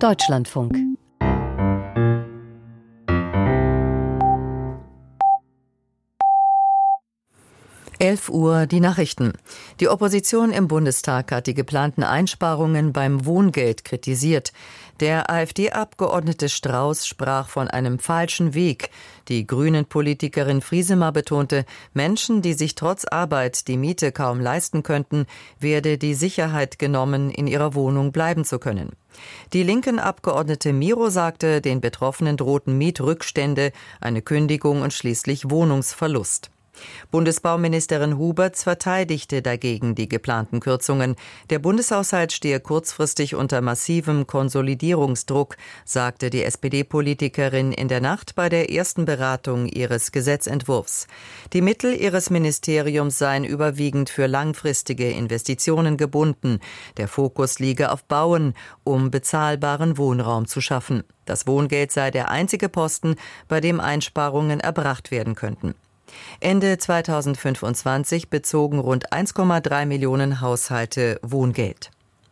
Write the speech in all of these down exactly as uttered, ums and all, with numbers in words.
Deutschlandfunk. elf Uhr, die Nachrichten. Die Opposition im Bundestag hat die geplanten Einsparungen beim Wohngeld kritisiert. Der AfD-Abgeordnete Strauß sprach von einem falschen Weg. Die Grünen-Politikerin Friesemer betonte, Menschen, die sich trotz Arbeit die Miete kaum leisten könnten, werde die Sicherheit genommen, in ihrer Wohnung bleiben zu können. Die linken Abgeordnete Miro sagte, den Betroffenen drohten Mietrückstände, eine Kündigung und schließlich Wohnungsverlust. Bundesbauministerin Huberts verteidigte dagegen die geplanten Kürzungen. Der Bundeshaushalt stehe kurzfristig unter massivem Konsolidierungsdruck, sagte die S P D-Politikerin in der Nacht bei der ersten Beratung ihres Gesetzentwurfs. Die Mittel ihres Ministeriums seien überwiegend für langfristige Investitionen gebunden. Der Fokus liege auf Bauen, um bezahlbaren Wohnraum zu schaffen. Das Wohngeld sei der einzige Posten, bei dem Einsparungen erbracht werden könnten. Ende zweitausendfünfundzwanzig bezogen rund eins Komma drei Millionen Haushalte Wohngeld.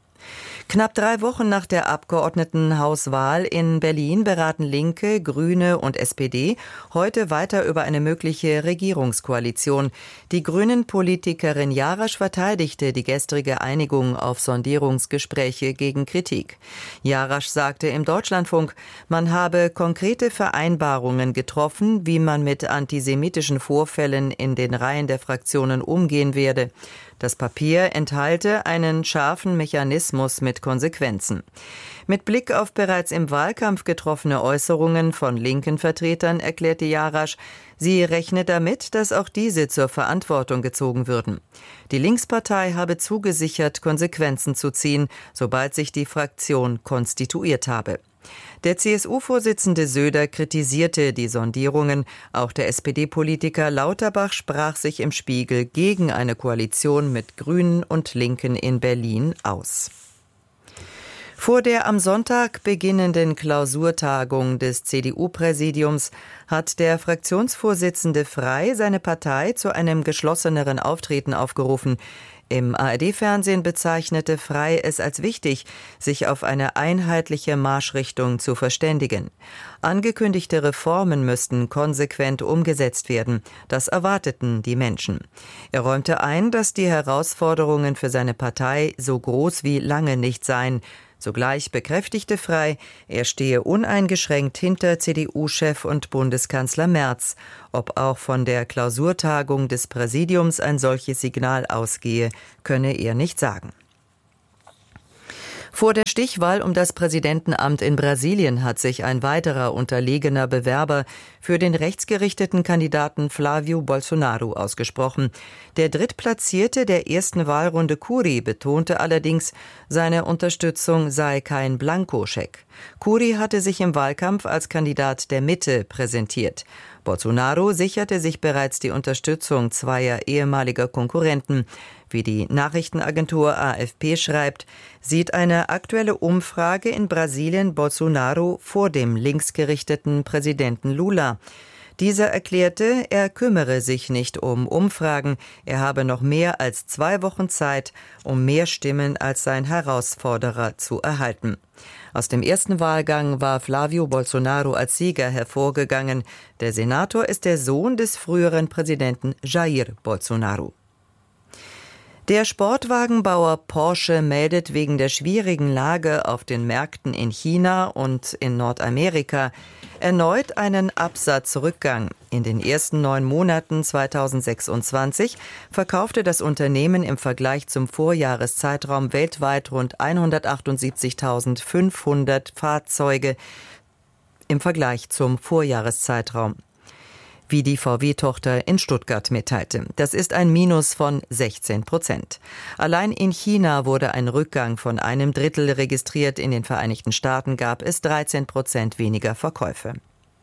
Knapp drei Wochen nach der Abgeordnetenhauswahl in Berlin beraten Linke, Grüne und S P D heute weiter über eine mögliche Regierungskoalition. Die Grünen-Politikerin Jarasch verteidigte die gestrige Einigung auf Sondierungsgespräche gegen Kritik. Jarasch sagte im Deutschlandfunk, man habe konkrete Vereinbarungen getroffen, wie man mit antisemitischen Vorfällen in den Reihen der Fraktionen umgehen werde. Das Papier enthalte einen scharfen Mechanismus mit Konsequenzen. Mit Blick auf bereits im Wahlkampf getroffene Äußerungen von linken Vertretern erklärte Jarasch, sie rechne damit, dass auch diese zur Verantwortung gezogen würden. Die Linkspartei habe zugesichert, Konsequenzen zu ziehen, sobald sich die Fraktion konstituiert habe. Der C S U-Vorsitzende Söder kritisierte die Sondierungen. Auch der S P D-Politiker Lauterbach sprach sich im Spiegel gegen eine Koalition mit Grünen und Linken in Berlin aus. Vor der am Sonntag beginnenden Klausurtagung des C D U-Präsidiums hat der Fraktionsvorsitzende Frey seine Partei zu einem geschlosseneren Auftreten aufgerufen. Im A R D-Fernsehen bezeichnete Frey es als wichtig, sich auf eine einheitliche Marschrichtung zu verständigen. Angekündigte Reformen müssten konsequent umgesetzt werden. Das erwarteten die Menschen. Er räumte ein, dass die Herausforderungen für seine Partei so groß wie lange nicht seien. Zugleich bekräftigte Frey, er stehe uneingeschränkt hinter C D U-Chef und Bundeskanzler Merz. Ob auch von der Klausurtagung des Präsidiums ein solches Signal ausgehe, könne er nicht sagen. Vor der Stichwahl um das Präsidentenamt in Brasilien hat sich ein weiterer unterlegener Bewerber für den rechtsgerichteten Kandidaten Flávio Bolsonaro ausgesprochen. Der Drittplatzierte der ersten Wahlrunde Cury betonte allerdings, seine Unterstützung sei kein Blankoscheck. Cury hatte sich im Wahlkampf als Kandidat der Mitte präsentiert. Bolsonaro sicherte sich bereits die Unterstützung zweier ehemaliger Konkurrenten. Wie die Nachrichtenagentur A F P schreibt, sieht eine aktuelle Umfrage in Brasilien Bolsonaro vor dem linksgerichteten Präsidenten Lula. Dieser erklärte, er kümmere sich nicht um Umfragen, er habe noch mehr als zwei Wochen Zeit, um mehr Stimmen als sein Herausforderer zu erhalten. Aus dem ersten Wahlgang war Flávio Bolsonaro als Sieger hervorgegangen. Der Senator ist der Sohn des früheren Präsidenten Jair Bolsonaro. Der Sportwagenbauer Porsche meldet wegen der schwierigen Lage auf den Märkten in China und in Nordamerika erneut einen Absatzrückgang. In den ersten neun Monaten zweitausendsechsundzwanzig verkaufte das Unternehmen im Vergleich zum Vorjahreszeitraum weltweit rund hundertachtundsiebzigtausendfünfhundert Fahrzeuge im Vergleich zum Vorjahreszeitraum, wie die V W-Tochter in Stuttgart mitteilte. Das ist ein Minus von sechzehn Prozent. Allein in China wurde ein Rückgang von einem Drittel registriert. In den Vereinigten Staaten gab es dreizehn Prozent weniger Verkäufe.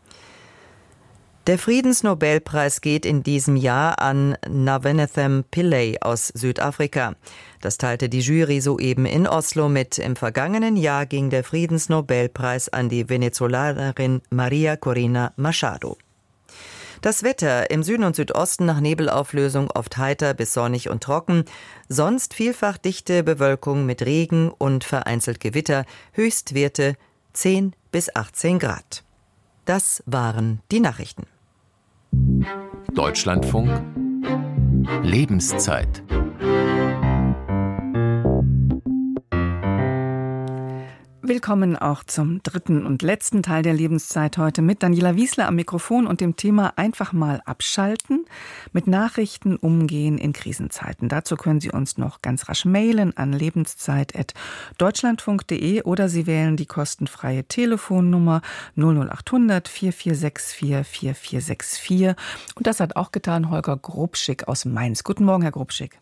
Der Friedensnobelpreis geht in diesem Jahr an Navenethem Pillay aus Südafrika. Das teilte die Jury soeben in Oslo mit. Im vergangenen Jahr ging der Friedensnobelpreis an die Venezolanerin Maria Corina Machado. Das Wetter im Süden und Südosten nach Nebelauflösung oft heiter bis sonnig und trocken, sonst vielfach dichte Bewölkung mit Regen und vereinzelt Gewitter, Höchstwerte zehn bis achtzehn Grad. Das waren die Nachrichten. Deutschlandfunk Lebenszeit. Willkommen auch zum dritten und letzten Teil der Lebenszeit heute mit Daniela Wiesler am Mikrofon und dem Thema einfach mal abschalten, mit Nachrichten umgehen in Krisenzeiten. Dazu können Sie uns noch ganz rasch mailen an lebenszeit at deutschlandfunk punkt de oder Sie wählen die kostenfreie Telefonnummer null null acht hundert vier vier sechs vier vier vier sechs vier. Und das hat auch getan Holger Grubschick aus Mainz. Guten Morgen, Herr Grubschick.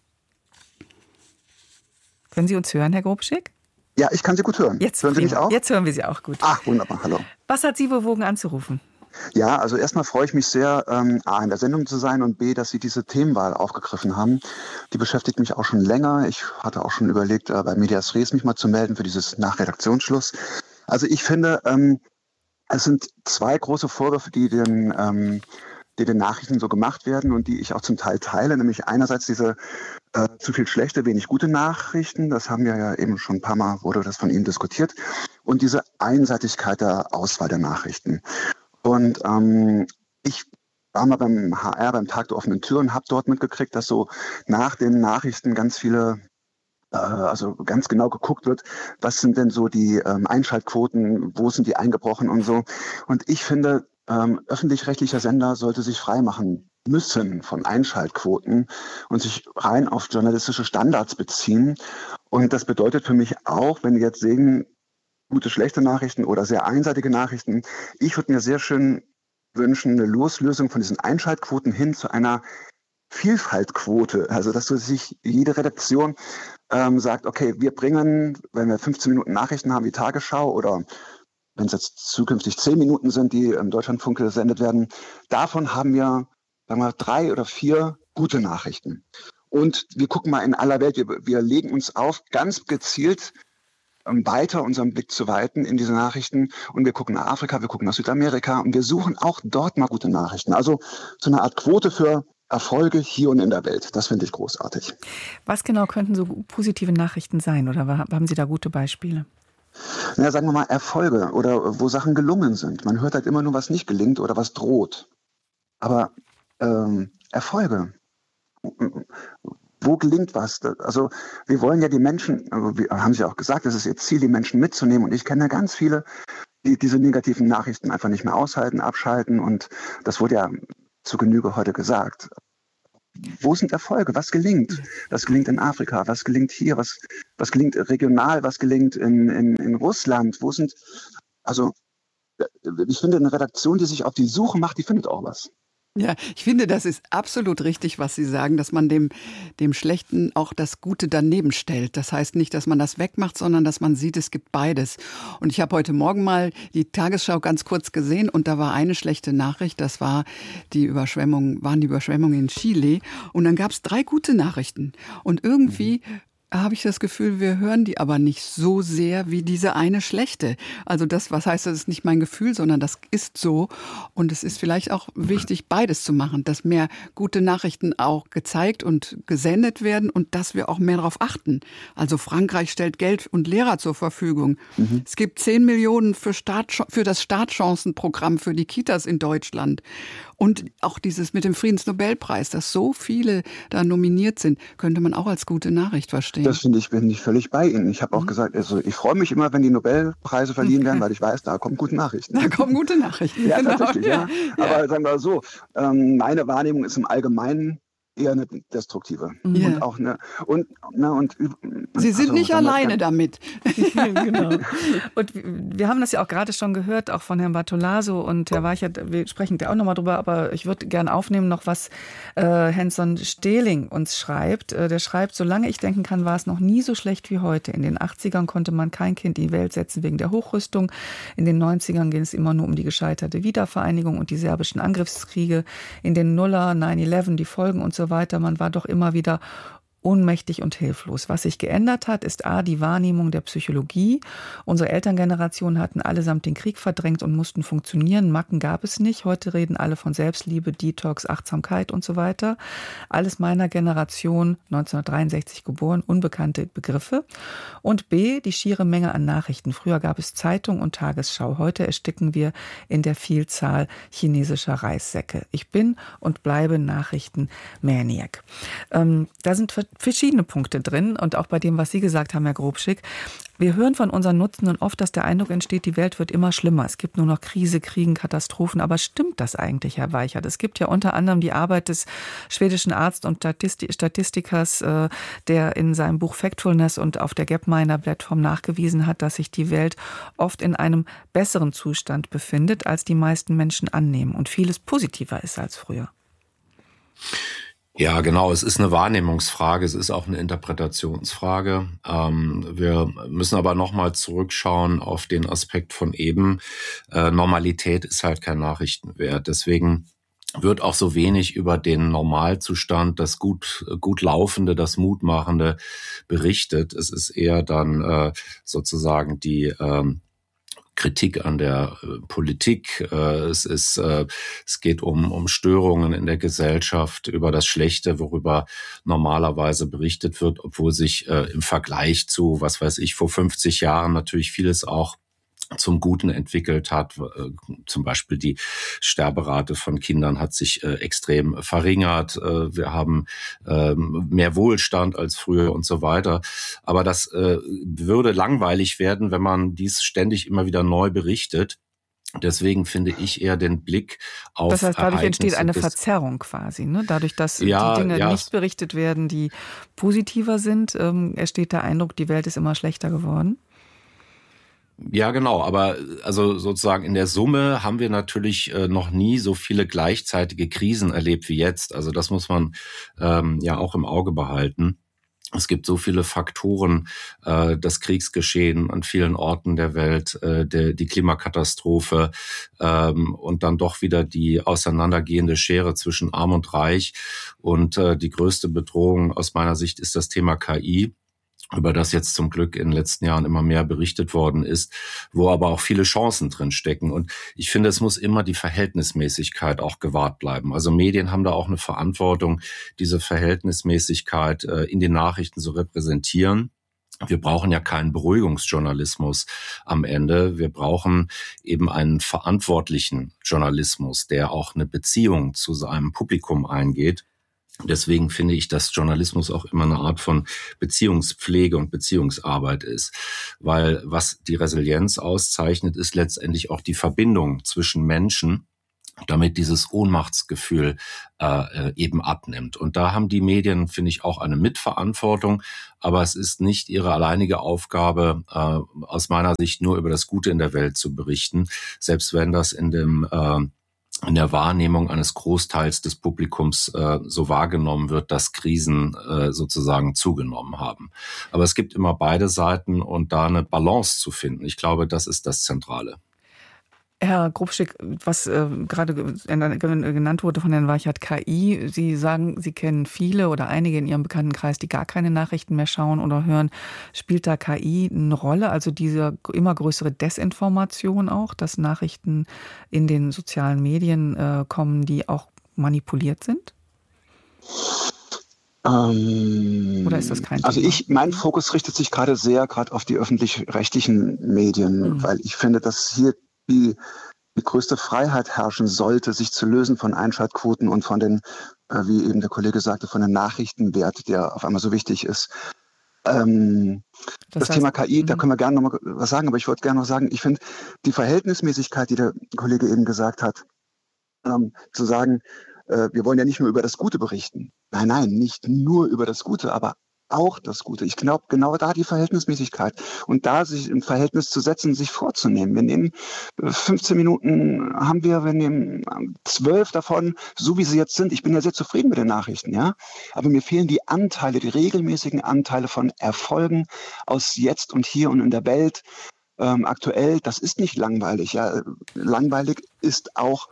Können Sie uns hören, Herr Grubschick? Ja, ich kann Sie gut hören. Jetzt hören Sie mich auch? Jetzt hören wir Sie auch gut. Ach, wunderbar, hallo. Was hat Sie bewogen anzurufen? Ja, also erstmal freue ich mich sehr, ähm, A, in der Sendung zu sein und B, dass Sie diese Themenwahl aufgegriffen haben. Die beschäftigt mich auch schon länger. Ich hatte auch schon überlegt, äh, bei Medias Res mich mal zu melden für dieses Nachredaktionsschluss. Also ich finde, ähm, es sind zwei große Vorwürfe, die den... Ähm, die den Nachrichten so gemacht werden und die ich auch zum Teil teile, nämlich einerseits diese äh, zu viel schlechte, wenig gute Nachrichten, das haben wir ja eben schon ein paar Mal, wurde das von Ihnen diskutiert, und diese Einseitigkeit der Auswahl der Nachrichten. Und ähm, ich war mal beim H R, beim Tag der offenen Tür, und habe dort mitgekriegt, dass so nach den Nachrichten ganz viele also ganz genau geguckt wird, was sind denn so die ähm, Einschaltquoten, wo sind die eingebrochen und so. Und ich finde, ähm, öffentlich-rechtlicher Sender sollte sich freimachen müssen von Einschaltquoten und sich rein auf journalistische Standards beziehen. Und das bedeutet für mich auch, wenn wir jetzt sehen, gute, schlechte Nachrichten oder sehr einseitige Nachrichten, ich würde mir sehr schön wünschen, eine Loslösung von diesen Einschaltquoten hin zu einer Vielfaltquote, also dass du sich jede Redaktion ähm, sagt, okay, wir bringen, wenn wir fünfzehn Minuten Nachrichten haben wie Tagesschau oder wenn es jetzt zukünftig zehn Minuten sind, die im Deutschlandfunk gesendet werden, davon haben wir, sagen wir, drei oder vier gute Nachrichten. Und wir gucken mal in aller Welt, wir, wir legen uns auf, ganz gezielt um weiter unseren Blick zu weiten in diese Nachrichten, und wir gucken nach Afrika, wir gucken nach Südamerika und wir suchen auch dort mal gute Nachrichten. Also so eine Art Quote für Erfolge hier und in der Welt. Das finde ich großartig. Was genau könnten so positive Nachrichten sein, oder haben Sie da gute Beispiele? Na, sagen wir mal Erfolge oder wo Sachen gelungen sind. Man hört halt immer nur, was nicht gelingt oder was droht. Aber ähm, Erfolge, wo gelingt was? Also wir wollen ja die Menschen, wir haben Sie auch gesagt, das ist Ihr Ziel, die Menschen mitzunehmen. Und ich kenne ja ganz viele, die diese negativen Nachrichten einfach nicht mehr aushalten, abschalten. Und das wurde ja zu Genüge heute gesagt. Wo sind Erfolge? Was gelingt? Was gelingt in Afrika? Was gelingt hier? Was, was gelingt regional? Was gelingt in, in, in Russland? Wo sind, also ich finde, eine Redaktion, die sich auf die Suche macht, die findet auch was. Ja, ich finde, das ist absolut richtig, was Sie sagen, dass man dem, dem Schlechten auch das Gute daneben stellt. Das heißt nicht, dass man das wegmacht, sondern dass man sieht, es gibt beides. Und ich habe heute Morgen mal die Tagesschau ganz kurz gesehen und da war eine schlechte Nachricht, das war die Überschwemmung, waren die Überschwemmungen in Chile. Und dann gab es drei gute Nachrichten. Und irgendwie habe ich das Gefühl, wir hören die aber nicht so sehr wie diese eine schlechte. Also das, was heißt, das ist nicht mein Gefühl, sondern das ist so. Und es ist vielleicht auch wichtig, beides zu machen, dass mehr gute Nachrichten auch gezeigt und gesendet werden und dass wir auch mehr darauf achten. Also Frankreich stellt Geld und Lehrer zur Verfügung. Mhm. Es gibt zehn Millionen für, Start, für das Startchancenprogramm für die Kitas in Deutschland. Und auch dieses mit dem Friedensnobelpreis, dass so viele da nominiert sind, könnte man auch als gute Nachricht verstehen. Das finde ich, bin ich völlig bei Ihnen. Ich habe auch mhm. gesagt, also ich freue mich immer, wenn die Nobelpreise verliehen werden, weil ich weiß, da kommen gute Nachrichten. Da kommen gute Nachrichten. Ja, genau. tatsächlich, ja. ja. Aber sagen wir so, ähm, meine Wahrnehmung ist im Allgemeinen eher eine destruktive. Ja. Und auch eine, und, na, und, Sie sind also, nicht alleine ja. damit. Genau. Und wir haben das ja auch gerade schon gehört, auch von Herrn Bartolaso und Herr Weichert, wir sprechen da auch nochmal drüber, aber ich würde gerne aufnehmen noch, was äh, Henson Stehling uns schreibt. Äh, der schreibt, solange ich denken kann, war es noch nie so schlecht wie heute. In den achtzigern konnte man kein Kind in die Welt setzen wegen der Hochrüstung. In den neunzigern ging es immer nur um die gescheiterte Wiedervereinigung und die serbischen Angriffskriege. In den Nuller, neun elf, die Folgen und so weiter. Man war doch immer wieder ohnmächtig und hilflos. Was sich geändert hat, ist A, die Wahrnehmung der Psychologie. Unsere Elterngeneration hatten allesamt den Krieg verdrängt und mussten funktionieren. Macken gab es nicht. Heute reden alle von Selbstliebe, Detox, Achtsamkeit und so weiter. Alles meiner Generation, neunzehnhundertdreiundsechzig geboren, unbekannte Begriffe. Und B, die schiere Menge an Nachrichten. Früher gab es Zeitung und Tagesschau. Heute ersticken wir in der Vielzahl chinesischer Reissäcke. Ich bin und bleibe Nachrichten-Maniac. Ähm, da sind verschiedene Punkte drin und auch bei dem, was Sie gesagt haben, Herr Grobschick. Wir hören von unseren Nutzenden oft, dass der Eindruck entsteht, die Welt wird immer schlimmer. Es gibt nur noch Krise, Kriegen, Katastrophen. Aber stimmt das eigentlich, Herr Weichert? Es gibt ja unter anderem die Arbeit des schwedischen Arzt und Statistikers, der in seinem Buch Factfulness und auf der Gapminder-Plattform nachgewiesen hat, dass sich die Welt oft in einem besseren Zustand befindet, als die meisten Menschen annehmen und vieles positiver ist als früher. Ja, genau. Es ist eine Wahrnehmungsfrage. Es ist auch eine Interpretationsfrage. Ähm, wir müssen aber nochmal zurückschauen auf den Aspekt von eben. Äh, Normalität ist halt kein Nachrichtenwert. Deswegen wird auch so wenig über den Normalzustand, das gut, gut laufende, das Mutmachende berichtet. Es ist eher dann äh, sozusagen die ähm, Kritik an der äh, Politik. Äh, es ist, äh, es geht um um Störungen in der Gesellschaft, über das Schlechte, worüber normalerweise berichtet wird, obwohl sich äh, im Vergleich zu, was weiß ich, vor fünfzig Jahren natürlich vieles auch zum Guten entwickelt hat. Zum Beispiel die Sterberate von Kindern hat sich äh, extrem verringert. Äh, wir haben äh, mehr Wohlstand als früher und so weiter. Aber das äh, würde langweilig werden, wenn man dies ständig immer wieder neu berichtet. Deswegen finde ich eher den Blick auf Das heißt, dadurch Ereignisse entsteht eine des- Verzerrung quasi. Ne? Dadurch, dass Ja, die Dinge ja. nicht berichtet werden, die positiver sind, ähm, entsteht der Eindruck, die Welt ist immer schlechter geworden. Ja, genau. Aber also sozusagen in der Summe haben wir natürlich äh, noch nie so viele gleichzeitige Krisen erlebt wie jetzt. Also das muss man ähm, ja auch im Auge behalten. Es gibt so viele Faktoren, äh, das Kriegsgeschehen an vielen Orten der Welt, äh, der, die Klimakatastrophe ähm, und dann doch wieder die auseinandergehende Schere zwischen Arm und Reich. Und äh, die größte Bedrohung aus meiner Sicht ist das Thema K I, über das jetzt zum Glück in den letzten Jahren immer mehr berichtet worden ist, wo aber auch viele Chancen drin stecken. Und ich finde, es muss immer die Verhältnismäßigkeit auch gewahrt bleiben. Also Medien haben da auch eine Verantwortung, diese Verhältnismäßigkeit äh, in den Nachrichten zu repräsentieren. Wir brauchen ja keinen Beruhigungsjournalismus am Ende. Wir brauchen eben einen verantwortlichen Journalismus, der auch eine Beziehung zu seinem Publikum eingeht. Deswegen finde ich, dass Journalismus auch immer eine Art von Beziehungspflege und Beziehungsarbeit ist. Weil was die Resilienz auszeichnet, ist letztendlich auch die Verbindung zwischen Menschen, damit dieses Ohnmachtsgefühl äh, eben abnimmt. Und da haben die Medien, finde ich, auch eine Mitverantwortung. Aber es ist nicht ihre alleinige Aufgabe, äh, aus meiner Sicht nur über das Gute in der Welt zu berichten. Selbst wenn das in dem äh, in der Wahrnehmung eines Großteils des Publikums äh, so wahrgenommen wird, dass Krisen äh, sozusagen zugenommen haben. Aber es gibt immer beide Seiten und da eine Balance zu finden, ich glaube, das ist das Zentrale. Herr Grobschick, was äh, gerade genannt wurde von Herrn Weichert, K I, Sie sagen, Sie kennen viele oder einige in Ihrem Bekanntenkreis, die gar keine Nachrichten mehr schauen oder hören. Spielt da K I eine Rolle, also diese immer größere Desinformation auch, dass Nachrichten in den sozialen Medien äh, kommen, die auch manipuliert sind? Ähm, Oder ist das kein also Thema? ich, mein Fokus richtet sich gerade sehr gerade auf die öffentlich-rechtlichen Medien, Mhm. weil ich finde, dass hier die, die größte Freiheit herrschen sollte, sich zu lösen von Einschaltquoten und von den, äh, wie eben der Kollege sagte, von dem Nachrichtenwert, der auf einmal so wichtig ist. Ähm, das heißt, Thema K I, da mhm. können wir gerne noch mal was sagen, aber ich wollte gerne noch sagen, ich finde die Verhältnismäßigkeit, die der Kollege eben gesagt hat, ähm, zu sagen, äh, wir wollen ja nicht nur über das Gute berichten. Nein, nein, nicht nur über das Gute, aber auch das Gute. Ich glaube, genau da die Verhältnismäßigkeit. Und da sich im Verhältnis zu setzen, sich vorzunehmen. Wir nehmen äh, fünfzehn Minuten haben wir, wir nehmen äh, zwölf davon, so wie sie jetzt sind. Ich bin ja sehr zufrieden mit den Nachrichten, ja. Aber mir fehlen die Anteile, die regelmäßigen Anteile von Erfolgen aus jetzt und hier und in der Welt. Ähm, aktuell, das ist nicht langweilig, ja. Langweilig ist auch,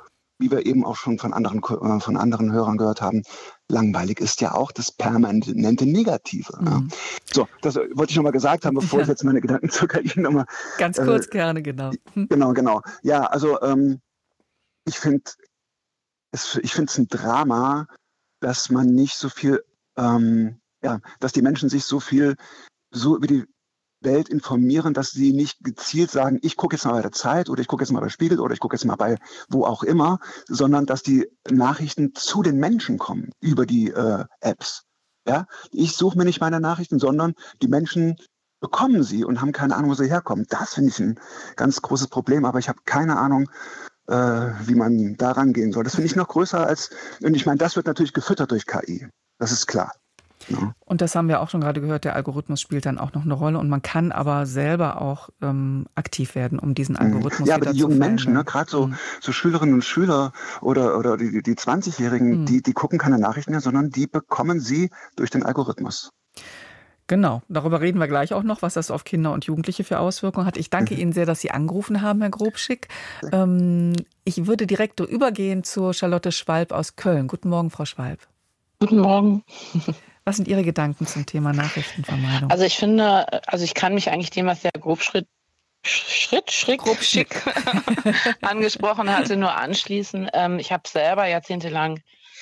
wie wir eben auch schon von anderen, äh, von anderen Hörern gehört haben, langweilig ist ja auch das permanente Negative. Mhm. Ja. So, das wollte ich nochmal gesagt haben, bevor ja. ich jetzt meine Gedanken zur K I nochmal... Ganz kurz äh, gerne, genau. Hm. Genau, genau. Ja, also ähm, ich finde es ich finde es ein Drama, dass man nicht so viel, ähm, ja, dass die Menschen sich so viel so über die Welt informieren, dass sie nicht gezielt sagen, ich gucke jetzt mal bei der Zeit oder ich gucke jetzt mal bei Spiegel oder ich gucke jetzt mal bei wo auch immer, sondern dass die Nachrichten zu den Menschen kommen über die äh, Apps. Ja? Ich suche mir nicht meine Nachrichten, sondern die Menschen bekommen sie und haben keine Ahnung, wo sie herkommen. Das finde ich ein ganz großes Problem, aber ich habe keine Ahnung, äh, wie man da rangehen soll. Das finde ich noch größer als, und ich meine, das wird natürlich gefüttert durch K I. Das ist klar. Ja. Und das haben wir auch schon gerade gehört, der Algorithmus spielt dann auch noch eine Rolle und man kann aber selber auch ähm, aktiv werden, um diesen Algorithmus ja, wieder aber die zu jungen verändern. Menschen, ne, gerade so, mhm. so Schülerinnen und Schüler oder, oder die, die zwanzigjährigen, mhm. die, die gucken keine Nachrichten mehr, sondern die bekommen sie durch den Algorithmus. Genau, darüber reden wir gleich auch noch, was das auf Kinder und Jugendliche für Auswirkungen hat. Ich danke mhm. Ihnen sehr, dass Sie angerufen haben, Herr Grobschick. Ähm, ich würde direkt übergehen zu Charlotte Schwalb aus Köln. Guten Morgen, Frau Schwalb. Guten Morgen. Was sind Ihre Gedanken zum Thema Nachrichtenvermeidung? Also ich finde, also ich kann mich eigentlich dem, was der Grobschritt Schritt, Schritt, Grobschick angesprochen hatte, nur anschließen. Ähm, ich habe selber jahrzehntelang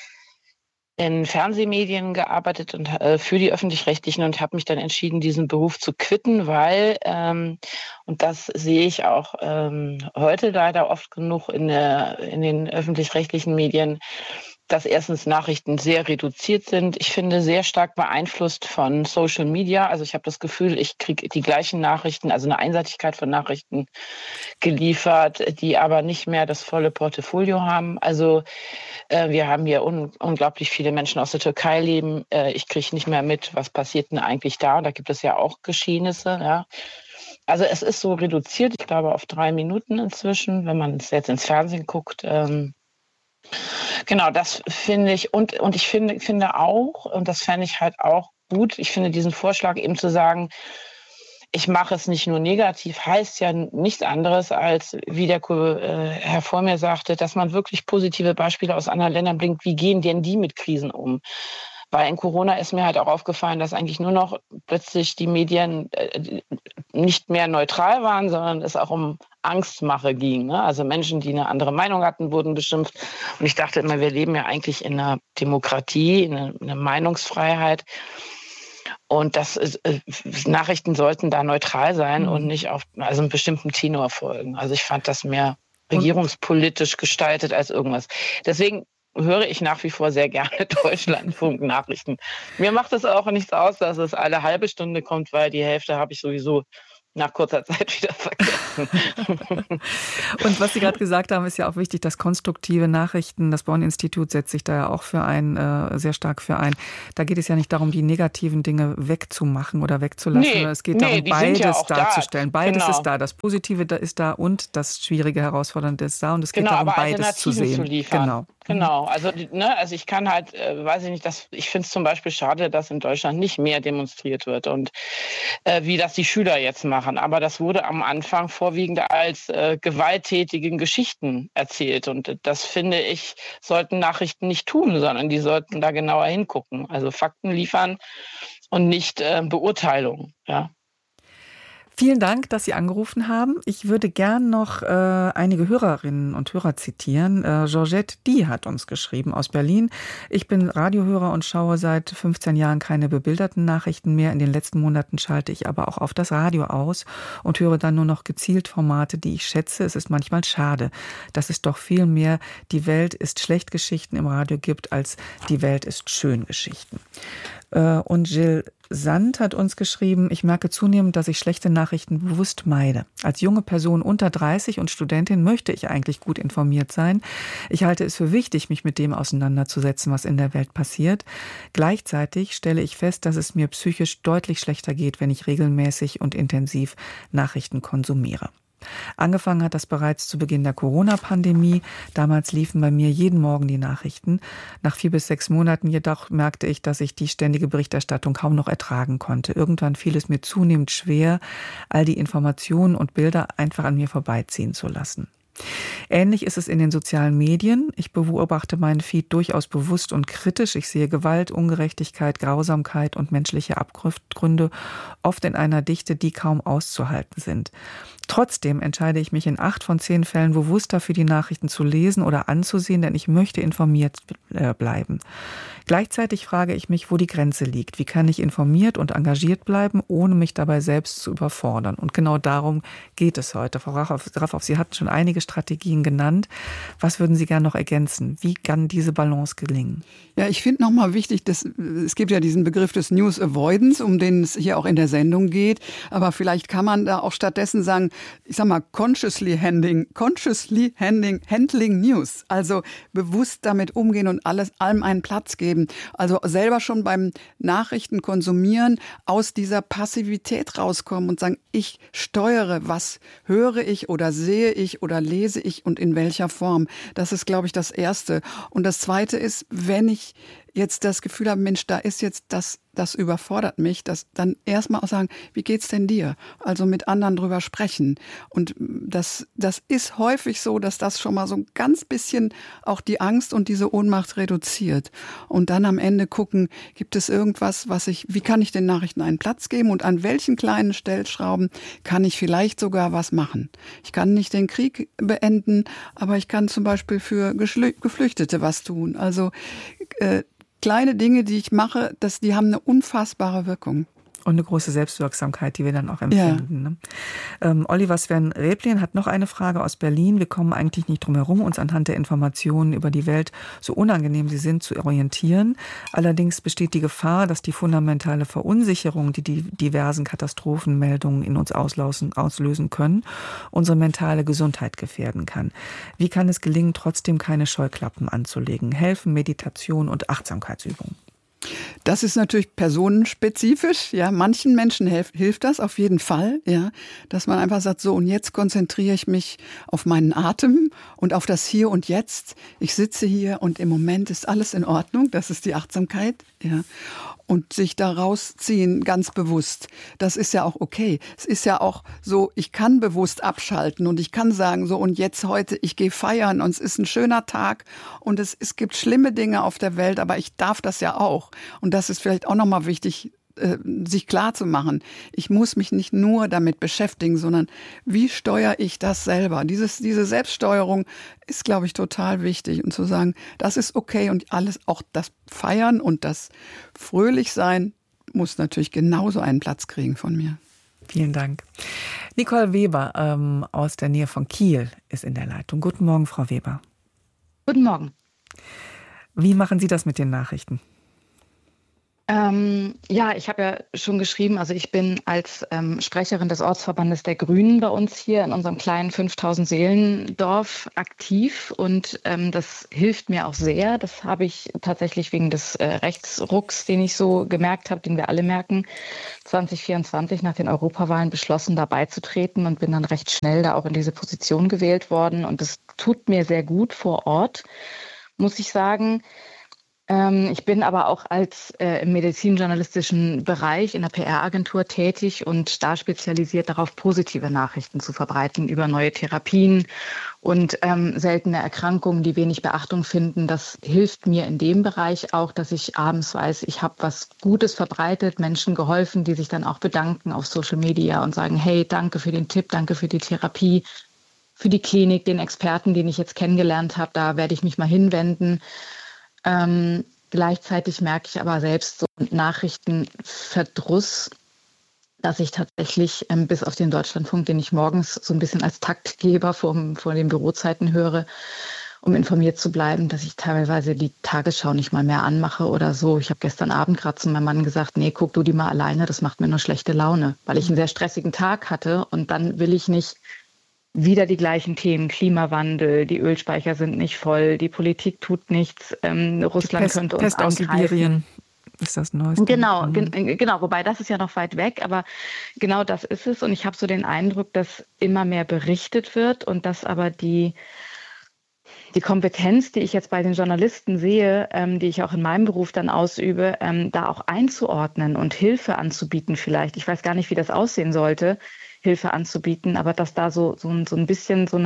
in Fernsehmedien gearbeitet und äh, für die Öffentlich-Rechtlichen und habe mich dann entschieden, diesen Beruf zu quitten, weil, ähm, und das sehe ich auch ähm, heute leider oft genug in, der, in den öffentlich-rechtlichen Medien, dass erstens Nachrichten sehr reduziert sind. Ich finde, sehr stark beeinflusst von Social Media. Also ich habe das Gefühl, ich kriege die gleichen Nachrichten, also eine Einseitigkeit von Nachrichten geliefert, die aber nicht mehr das volle Portfolio haben. Also äh, wir haben hier un- unglaublich viele Menschen aus der Türkei leben. Äh, ich kriege nicht mehr mit, was passiert denn eigentlich da. Und da gibt es ja auch Geschehnisse, ja. Also es ist so reduziert, ich glaube auf drei Minuten inzwischen, wenn man jetzt ins Fernsehen guckt. Ähm, Genau, das finde ich. Und, und ich finde, finde auch, und das fände ich halt auch gut, ich finde diesen Vorschlag eben zu sagen, ich mache es nicht nur negativ, heißt ja nichts anderes als, wie der äh, Herr vor mir sagte, dass man wirklich positive Beispiele aus anderen Ländern bringt. Wie gehen denn die mit Krisen um? Weil in Corona ist mir halt auch aufgefallen, dass eigentlich nur noch plötzlich die Medien äh, nicht mehr neutral waren, sondern es auch um Angstmache ging. Ne? Also Menschen, die eine andere Meinung hatten, wurden beschimpft. Und ich dachte immer, wir leben ja eigentlich in einer Demokratie, in einer, in einer Meinungsfreiheit. Und das ist, äh, Nachrichten sollten da neutral sein mhm. und nicht auf also einem bestimmten Tenor folgen. Also ich fand das mehr regierungspolitisch gestaltet als irgendwas. Deswegen höre ich nach wie vor sehr gerne Deutschlandfunk-Nachrichten. Mir macht es auch nichts aus, dass es alle halbe Stunde kommt, weil die Hälfte habe ich sowieso nach kurzer Zeit wieder vergessen. Und was Sie gerade gesagt haben, ist ja auch wichtig, dass konstruktive Nachrichten, das Bonn-Institut setzt sich da ja auch für ein, äh, sehr stark für ein. Da geht es ja nicht darum, die negativen Dinge wegzumachen oder wegzulassen. Nee, es geht nee, darum, beides ja darzustellen. Da. Beides genau. ist da. Das Positive ist da und das Schwierige, Herausfordernde ist da. Und es geht genau, darum, beides zu sehen. Zu liefern. Genau. Genau, also, ne, also ich kann halt, äh, weiß ich nicht, dass, ich finde es zum Beispiel schade, dass in Deutschland nicht mehr demonstriert wird und äh, wie das die Schüler jetzt machen. Aber das wurde am Anfang vorwiegend als äh, gewalttätigen Geschichten erzählt. Und das, finde ich, sollten Nachrichten nicht tun, sondern die sollten da genauer hingucken. Also Fakten liefern und nicht äh, Beurteilungen, ja. Vielen Dank, dass Sie angerufen haben. Ich würde gern noch äh, einige Hörerinnen und Hörer zitieren. Äh, Georgette, die hat uns geschrieben aus Berlin. Ich bin Radiohörer und schaue seit fünfzehn Jahren keine bebilderten Nachrichten mehr. In den letzten Monaten schalte ich aber auch auf das Radio aus und höre dann nur noch gezielt Formate, die ich schätze. Es ist manchmal schade, dass es doch viel mehr Die Welt ist schlecht Geschichten im Radio gibt, als Die Welt ist schön Geschichten. Äh, und Jill Sand hat uns geschrieben, ich merke zunehmend, dass ich schlechte Nachrichten bewusst meide. Als junge Person unter dreißig und Studentin möchte ich eigentlich gut informiert sein. Ich halte es für wichtig, mich mit dem auseinanderzusetzen, was in der Welt passiert. Gleichzeitig stelle ich fest, dass es mir psychisch deutlich schlechter geht, wenn ich regelmäßig und intensiv Nachrichten konsumiere. Angefangen hat das bereits zu Beginn der Corona-Pandemie. Damals liefen bei mir jeden Morgen die Nachrichten. Nach vier bis sechs Monaten jedoch merkte ich, dass ich die ständige Berichterstattung kaum noch ertragen konnte. Irgendwann fiel es mir zunehmend schwer, all die Informationen und Bilder einfach an mir vorbeiziehen zu lassen. Ähnlich ist es in den sozialen Medien. Ich beobachte meinen Feed durchaus bewusst und kritisch. Ich sehe Gewalt, Ungerechtigkeit, Grausamkeit und menschliche Abgründe, oft in einer Dichte, die kaum auszuhalten sind. Trotzdem entscheide ich mich in acht von zehn Fällen bewusster für die Nachrichten zu lesen oder anzusehen, denn ich möchte informiert bleiben. Gleichzeitig frage ich mich, wo die Grenze liegt. Wie kann ich informiert und engagiert bleiben, ohne mich dabei selbst zu überfordern? Und genau darum geht es heute. Frau Raffhoff, Sie hatten schon einige Strategien genannt. Was würden Sie gerne noch ergänzen? Wie kann diese Balance gelingen? Ja, ich finde nochmal wichtig, dass, es gibt ja diesen Begriff des News Avoidance, um den es hier auch in der Sendung geht. Aber vielleicht kann man da auch stattdessen sagen, ich sag mal, consciously handling, consciously handling, handling News. Also bewusst damit umgehen und alles, allem einen Platz geben. Also selber schon beim Nachrichten konsumieren aus dieser Passivität rauskommen und sagen, ich steuere, was höre ich oder sehe ich oder lese ich und in welcher Form. Das ist, glaube ich, das Erste. Und das Zweite ist, wenn ich jetzt das Gefühl habe, Mensch, da ist jetzt das, das überfordert mich, das dann erstmal auch sagen, wie geht's denn dir? Also mit anderen drüber sprechen. Und das, das ist häufig so, dass das schon mal so ein ganz bisschen auch die Angst und diese Ohnmacht reduziert. Und dann am Ende gucken, gibt es irgendwas, was ich, wie kann ich den Nachrichten einen Platz geben und an welchen kleinen Stellschrauben kann ich vielleicht sogar was machen? Ich kann nicht den Krieg beenden, aber ich kann zum Beispiel für Geflüchtete was tun. Also, äh, kleine Dinge, die ich mache, das, die haben eine unfassbare Wirkung. Und eine große Selbstwirksamkeit, die wir dann auch empfinden. Ja. Ne? Ähm, Oliver Sven-Reblin hat noch eine Frage aus Berlin. Wir kommen eigentlich nicht drum herum, uns anhand der Informationen über die Welt, so unangenehm sie sind, zu orientieren. Allerdings besteht die Gefahr, dass die fundamentale Verunsicherung, die die diversen Katastrophenmeldungen in uns auslösen, auslösen können, unsere mentale Gesundheit gefährden kann. Wie kann es gelingen, trotzdem keine Scheuklappen anzulegen? Helfen Meditation und Achtsamkeitsübungen? Das ist natürlich personenspezifisch. Ja, manchen Menschen hilft, hilft das auf jeden Fall. Ja, dass man einfach sagt, so und jetzt konzentriere ich mich auf meinen Atem und auf das Hier und Jetzt. Ich sitze hier und im Moment ist alles in Ordnung. Das ist die Achtsamkeit. Ja. Und sich da rausziehen, ganz bewusst. Das ist ja auch okay. Es ist ja auch so, ich kann bewusst abschalten und ich kann sagen, so und jetzt heute, ich gehe feiern und es ist ein schöner Tag und es, es gibt schlimme Dinge auf der Welt, aber ich darf das ja auch. Und das ist vielleicht auch nochmal wichtig, sich klar zu machen. Ich muss mich nicht nur damit beschäftigen, sondern wie steuere ich das selber? Dieses, diese Selbststeuerung ist, glaube ich, total wichtig. Und zu sagen, das ist okay und alles, auch das Feiern und das Fröhlichsein muss natürlich genauso einen Platz kriegen von mir. Vielen Dank. Nicole Weber ähm, aus der Nähe von Kiel ist in der Leitung. Guten Morgen, Frau Weber. Guten Morgen. Wie machen Sie das mit den Nachrichten? Ähm, ja, ich habe ja schon geschrieben, also ich bin als ähm, Sprecherin des Ortsverbandes der Grünen bei uns hier in unserem kleinen fünftausend Seelendorf aktiv und ähm, das hilft mir auch sehr. Das habe ich tatsächlich wegen des äh, Rechtsrucks, den ich so gemerkt habe, den wir alle merken, zwanzig vierundzwanzig nach den Europawahlen beschlossen, da beizutreten und bin dann recht schnell da auch in diese Position gewählt worden und das tut mir sehr gut vor Ort, muss ich sagen. Ich bin aber auch als äh, im medizinjournalistischen Bereich in der P R-Agentur tätig und da spezialisiert darauf, positive Nachrichten zu verbreiten über neue Therapien und ähm, seltene Erkrankungen, die wenig Beachtung finden. Das hilft mir in dem Bereich auch, dass ich abends weiß, ich habe was Gutes verbreitet, Menschen geholfen, die sich dann auch bedanken auf Social Media und sagen, hey, danke für den Tipp, danke für die Therapie, für die Klinik, den Experten, den ich jetzt kennengelernt habe, da werde ich mich mal hinwenden. Ähm, gleichzeitig merke ich aber selbst so einen Nachrichtenverdruss, dass ich tatsächlich ähm, bis auf den Deutschlandfunk, den ich morgens so ein bisschen als Taktgeber vor, vor den Bürozeiten höre, um informiert zu bleiben, dass ich teilweise die Tagesschau nicht mal mehr anmache oder so. Ich habe gestern Abend gerade zu meinem Mann gesagt, nee, guck du die mal alleine, das macht mir nur schlechte Laune, weil ich einen sehr stressigen Tag hatte und dann will ich nicht wieder die gleichen Themen, Klimawandel, die Ölspeicher sind nicht voll, die Politik tut nichts, ähm, Russland Pest, könnte uns Pest aus angreifen. Sibirien ist das Neueste. Genau, ge- genau, wobei das ist ja noch weit weg, aber genau das ist es und ich habe so den Eindruck, dass immer mehr berichtet wird und dass aber die, die Kompetenz, die ich jetzt bei den Journalisten sehe, ähm, die ich auch in meinem Beruf dann ausübe, ähm, da auch einzuordnen und Hilfe anzubieten vielleicht. Ich weiß gar nicht, wie das aussehen sollte, Hilfe anzubieten, aber dass da so, so, ein, so ein bisschen so eine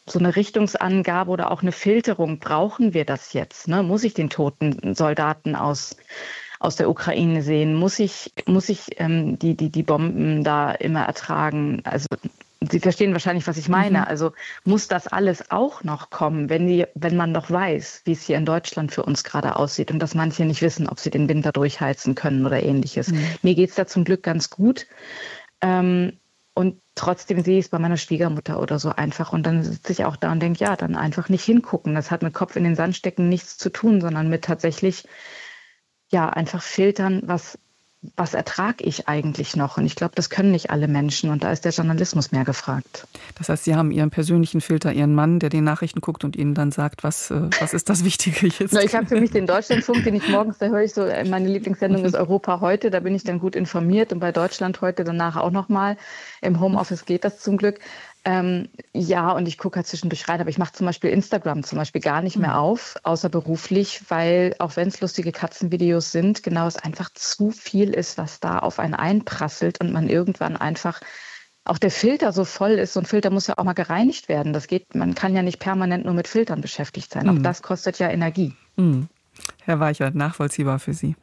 so eine Richtungsangabe oder auch eine Filterung. Brauchen wir das jetzt? Ne? Muss ich den toten Soldaten aus, aus der Ukraine sehen? Muss ich, muss ich ähm, die, die, die Bomben da immer ertragen? Also Sie verstehen wahrscheinlich, was ich meine. Mhm. Also muss das alles auch noch kommen, wenn, die, wenn man noch weiß, wie es hier in Deutschland für uns gerade aussieht und dass manche nicht wissen, ob sie den Winter durchheizen können oder ähnliches. Mhm. Mir geht es da zum Glück ganz gut. Ähm, und trotzdem sehe ich es bei meiner Schwiegermutter oder so einfach. Und dann sitze ich auch da und denke, ja, dann einfach nicht hingucken. Das hat mit Kopf in den Sand stecken nichts zu tun, sondern mit tatsächlich, ja, einfach filtern, was was ertrage ich eigentlich noch? Und ich glaube, das können nicht alle Menschen. Und da ist der Journalismus mehr gefragt. Das heißt, Sie haben Ihren persönlichen Filter, Ihren Mann, der die Nachrichten guckt und Ihnen dann sagt, was, was ist das Wichtige jetzt? No, ich habe für mich den Deutschlandfunk, den ich morgens, da höre ich so, meine Lieblingssendung ist Europa heute, da bin ich dann gut informiert. Und bei Deutschland heute danach auch nochmal. Im Homeoffice geht das zum Glück. Ähm, ja, und ich gucke halt zwischendurch rein, aber ich mache zum Beispiel Instagram zum Beispiel gar nicht mehr auf, außer beruflich, weil auch wenn es lustige Katzenvideos sind, genau es einfach zu viel ist, was da auf einen einprasselt und man irgendwann einfach, auch der Filter so voll ist, so ein Filter muss ja auch mal gereinigt werden. Das geht, man kann ja nicht permanent nur mit Filtern beschäftigt sein. Mhm. Auch das kostet ja Energie. Mhm. Herr Weichert, nachvollziehbar für Sie.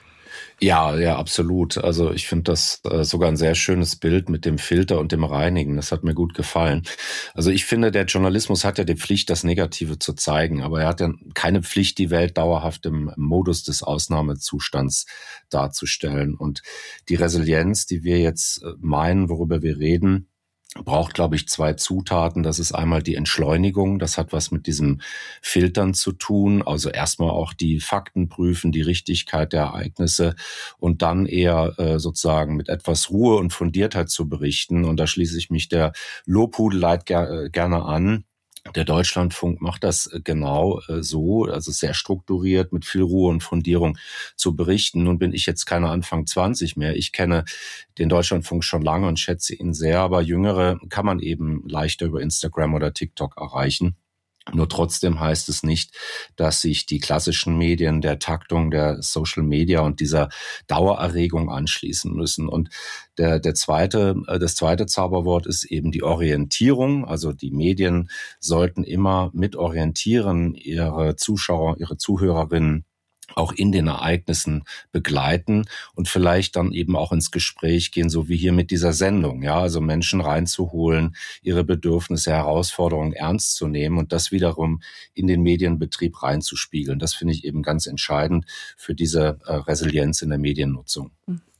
Ja, ja, absolut. Also ich finde das äh, sogar ein sehr schönes Bild mit dem Filter und dem Reinigen. Das hat mir gut gefallen. Also ich finde, der Journalismus hat ja die Pflicht, das Negative zu zeigen, aber er hat ja keine Pflicht, die Welt dauerhaft im Modus des Ausnahmezustands darzustellen. Und die Resilienz, die wir jetzt meinen, worüber wir reden, braucht, glaube ich, zwei Zutaten. Das ist einmal die Entschleunigung. Das hat was mit diesem Filtern zu tun. Also erstmal auch die Fakten prüfen, die Richtigkeit der Ereignisse und dann eher äh, sozusagen mit etwas Ruhe und Fundiertheit zu berichten. Und da schließe ich mich der Lobhudelei ger- gerne an. Der Deutschlandfunk macht das genau so, also sehr strukturiert, mit viel Ruhe und Fundierung zu berichten. Nun bin ich jetzt keine Anfang zwanzig mehr. Ich kenne den Deutschlandfunk schon lange und schätze ihn sehr, aber Jüngere kann man eben leichter über Instagram oder TikTok erreichen. Nur trotzdem heißt es nicht, dass sich die klassischen Medien der Taktung der Social Media und dieser Dauererregung anschließen müssen. Und der, der zweite, das zweite Zauberwort ist eben die Orientierung. Also die Medien sollten immer mit orientieren, ihre Zuschauer, ihre Zuhörerinnen auch in den Ereignissen begleiten und vielleicht dann eben auch ins Gespräch gehen, so wie hier mit dieser Sendung, ja, also Menschen reinzuholen, ihre Bedürfnisse, Herausforderungen ernst zu nehmen und das wiederum in den Medienbetrieb reinzuspiegeln. Das finde ich eben ganz entscheidend für diese äh, Resilienz in der Mediennutzung.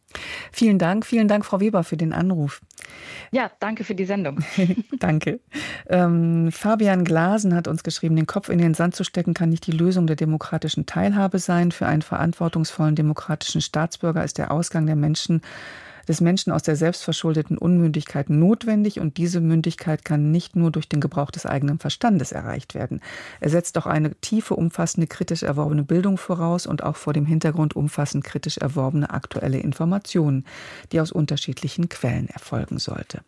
Vielen Dank, vielen Dank, Frau Weber, für den Anruf. Ja, danke für die Sendung. Danke. Ähm, Fabian Glasen hat uns geschrieben, den Kopf in den Sand zu stecken kann nicht die Lösung der demokratischen Teilhabe sein. Für einen verantwortungsvollen demokratischen Staatsbürger ist der Ausgang der Menschen des Menschen aus der selbstverschuldeten Unmündigkeit notwendig und diese Mündigkeit kann nicht nur durch den Gebrauch des eigenen Verstandes erreicht werden. Er setzt auch eine tiefe, umfassende, kritisch erworbene Bildung voraus und auch vor dem Hintergrund umfassend kritisch erworbene aktuelle Informationen, die aus unterschiedlichen Quellen erfolgen sollte.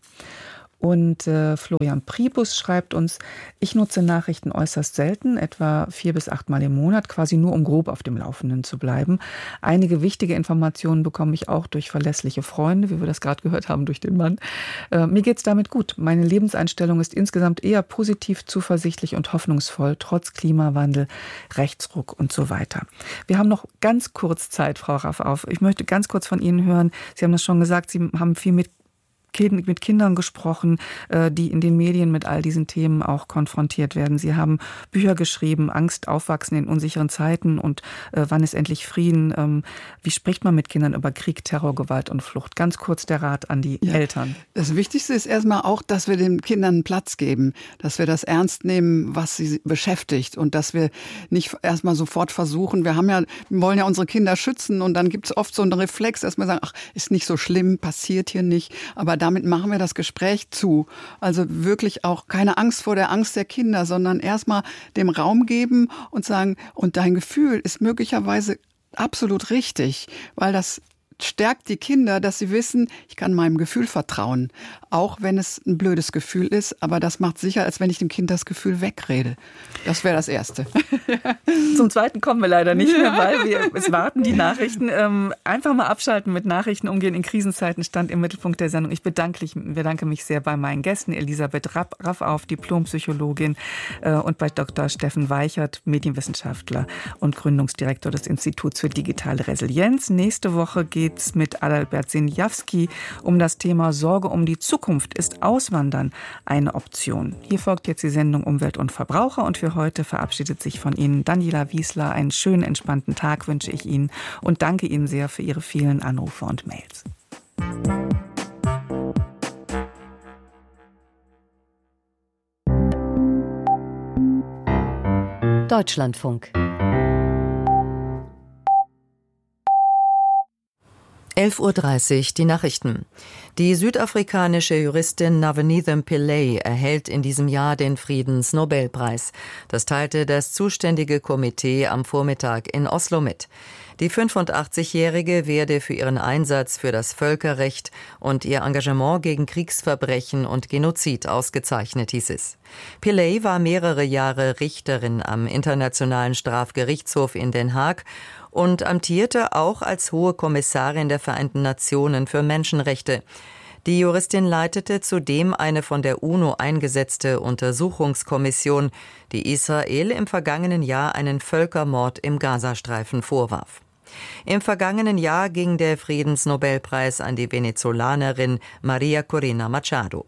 Und äh, Florian Priebus schreibt uns, ich nutze Nachrichten äußerst selten, etwa vier bis acht Mal im Monat, quasi nur um grob auf dem Laufenden zu bleiben. Einige wichtige Informationen bekomme ich auch durch verlässliche Freunde, wie wir das gerade gehört haben, durch den Mann. Äh, mir geht's damit gut. Meine Lebenseinstellung ist insgesamt eher positiv, zuversichtlich und hoffnungsvoll, trotz Klimawandel, Rechtsruck und so weiter. Wir haben noch ganz kurz Zeit, Frau Raffauf. Ich möchte ganz kurz von Ihnen hören. Sie haben das schon gesagt, Sie haben viel mit mit Kindern gesprochen, die in den Medien mit all diesen Themen auch konfrontiert werden. Sie haben Bücher geschrieben, Angst aufwachsen in unsicheren Zeiten und äh, wann ist endlich Frieden? Ähm, wie spricht man mit Kindern über Krieg, Terror, Gewalt und Flucht? Ganz kurz der Rat an die ja, Eltern. Das Wichtigste ist erstmal auch, dass wir den Kindern einen Platz geben, dass wir das ernst nehmen, was sie beschäftigt und dass wir nicht erstmal sofort versuchen, wir haben ja, wir wollen ja unsere Kinder schützen und dann gibt es oft so einen Reflex, dass wir sagen, ach, ist nicht so schlimm, passiert hier nicht, aber damit machen wir das Gespräch zu. Also wirklich auch keine Angst vor der Angst der Kinder, sondern erstmal dem Raum geben und sagen, und dein Gefühl ist möglicherweise absolut richtig, weil das stärkt die Kinder, dass sie wissen, ich kann meinem Gefühl vertrauen. Auch wenn es ein blödes Gefühl ist, aber das macht sicher, als wenn ich dem Kind das Gefühl wegrede. Das wäre das Erste. Zum Zweiten kommen wir leider nicht mehr, weil wir, es warten die Nachrichten. Ähm, einfach mal abschalten, mit Nachrichten umgehen in Krisenzeiten stand im Mittelpunkt der Sendung. Ich bedanke, ich bedanke mich sehr bei meinen Gästen, Elisabeth Raffauf, Diplompsychologin, äh, und bei Doktor Steffen Weichert, Medienwissenschaftler und Gründungsdirektor des Instituts für digitale Resilienz. Nächste Woche geht es mit Adalbert Sinjawski um das Thema Sorge um die Zukunft. Ist Auswandern eine Option? Hier folgt jetzt die Sendung Umwelt und Verbraucher und für heute verabschiedet sich von Ihnen Daniela Wiesler. Einen schönen, entspannten Tag wünsche ich Ihnen und danke Ihnen sehr für Ihre vielen Anrufe und Mails. Deutschlandfunk. elf Uhr dreißig, die Nachrichten. Die südafrikanische Juristin Navenethem Pillay erhält in diesem Jahr den Friedensnobelpreis. Das teilte das zuständige Komitee am Vormittag in Oslo mit. Die fünfundachtzigjährige werde für ihren Einsatz für das Völkerrecht und ihr Engagement gegen Kriegsverbrechen und Genozid ausgezeichnet, hieß es. Pillay war mehrere Jahre Richterin am Internationalen Strafgerichtshof in Den Haag und amtierte auch als Hohe Kommissarin der Vereinten Nationen für Menschenrechte. Die Juristin leitete zudem eine von der UNO eingesetzte Untersuchungskommission, die Israel im vergangenen Jahr einen Völkermord im Gazastreifen vorwarf. Im vergangenen Jahr ging der Friedensnobelpreis an die Venezolanerin Maria Corina Machado.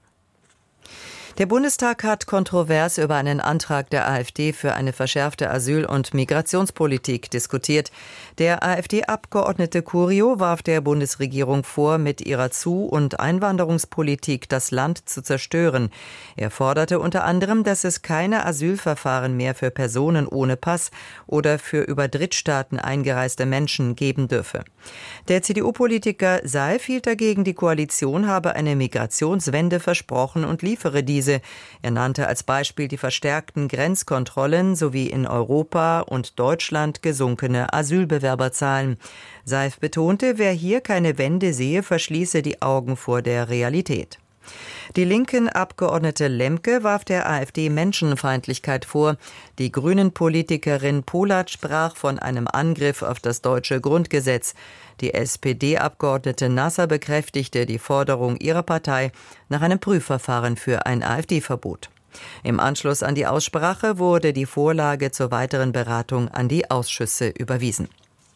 Der Bundestag hat kontrovers über einen Antrag der AfD für eine verschärfte Asyl- und Migrationspolitik diskutiert. Der AfD-Abgeordnete Curio warf der Bundesregierung vor, mit ihrer Zu- und Einwanderungspolitik das Land zu zerstören. Er forderte unter anderem, dass es keine Asylverfahren mehr für Personen ohne Pass oder für über Drittstaaten eingereiste Menschen geben dürfe. Der C D U-Politiker Seif hielt dagegen, die Koalition habe eine Migrationswende versprochen und liefere diese. Er nannte als Beispiel die verstärkten Grenzkontrollen sowie in Europa und Deutschland gesunkene Asylbewerberzahlen. Seif betonte, wer hier keine Wende sehe, verschließe die Augen vor der Realität. Die linken Abgeordnete Lemke warf der AfD Menschenfeindlichkeit vor. Die Grünen-Politikerin Polat sprach von einem Angriff auf das deutsche Grundgesetz. Die S P D-Abgeordnete Nasser bekräftigte die Forderung ihrer Partei nach einem Prüfverfahren für ein AfD-Verbot. Im Anschluss an die Aussprache wurde die Vorlage zur weiteren Beratung an die Ausschüsse überwiesen.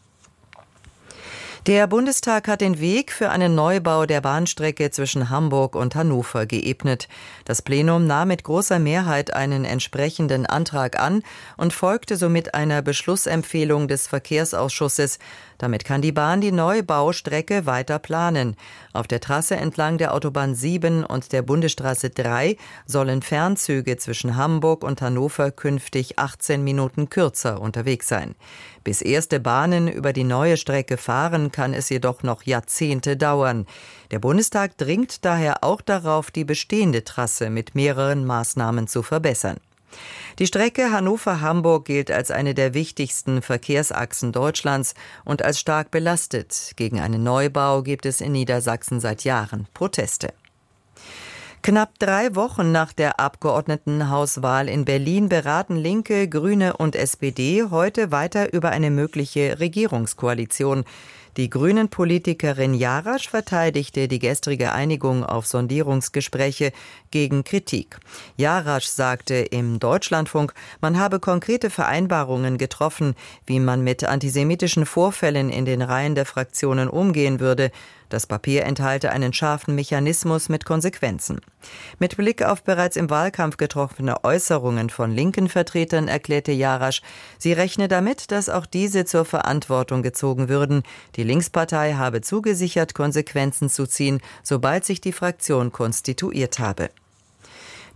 Der Bundestag hat den Weg für einen Neubau der Bahnstrecke zwischen Hamburg und Hannover geebnet. Das Plenum nahm mit großer Mehrheit einen entsprechenden Antrag an und folgte somit einer Beschlussempfehlung des Verkehrsausschusses. Damit kann die Bahn die Neubaustrecke weiter planen. Auf der Trasse entlang der Autobahn sieben und der Bundesstraße drei sollen Fernzüge zwischen Hamburg und Hannover künftig achtzehn Minuten kürzer unterwegs sein. Bis erste Bahnen über die neue Strecke fahren, kann es jedoch noch Jahrzehnte dauern. Der Bundestag dringt daher auch darauf, die bestehende Trasse mit mehreren Maßnahmen zu verbessern. Die Strecke Hannover-Hamburg gilt als eine der wichtigsten Verkehrsachsen Deutschlands und als stark belastet. Gegen einen Neubau gibt es in Niedersachsen seit Jahren Proteste. Knapp drei Wochen nach der Abgeordnetenhauswahl in Berlin beraten Linke, Grüne und S P D heute weiter über eine mögliche Regierungskoalition. Die Grünen-Politikerin Jarasch verteidigte die gestrige Einigung auf Sondierungsgespräche gegen Kritik. Jarasch sagte im Deutschlandfunk, man habe konkrete Vereinbarungen getroffen, wie man mit antisemitischen Vorfällen in den Reihen der Fraktionen umgehen würde. Das Papier enthalte einen scharfen Mechanismus mit Konsequenzen. Mit Blick auf bereits im Wahlkampf getroffene Äußerungen von linken Vertretern erklärte Jarasch, sie rechne damit, dass auch diese zur Verantwortung gezogen würden. Die Linkspartei habe zugesichert, Konsequenzen zu ziehen, sobald sich die Fraktion konstituiert habe.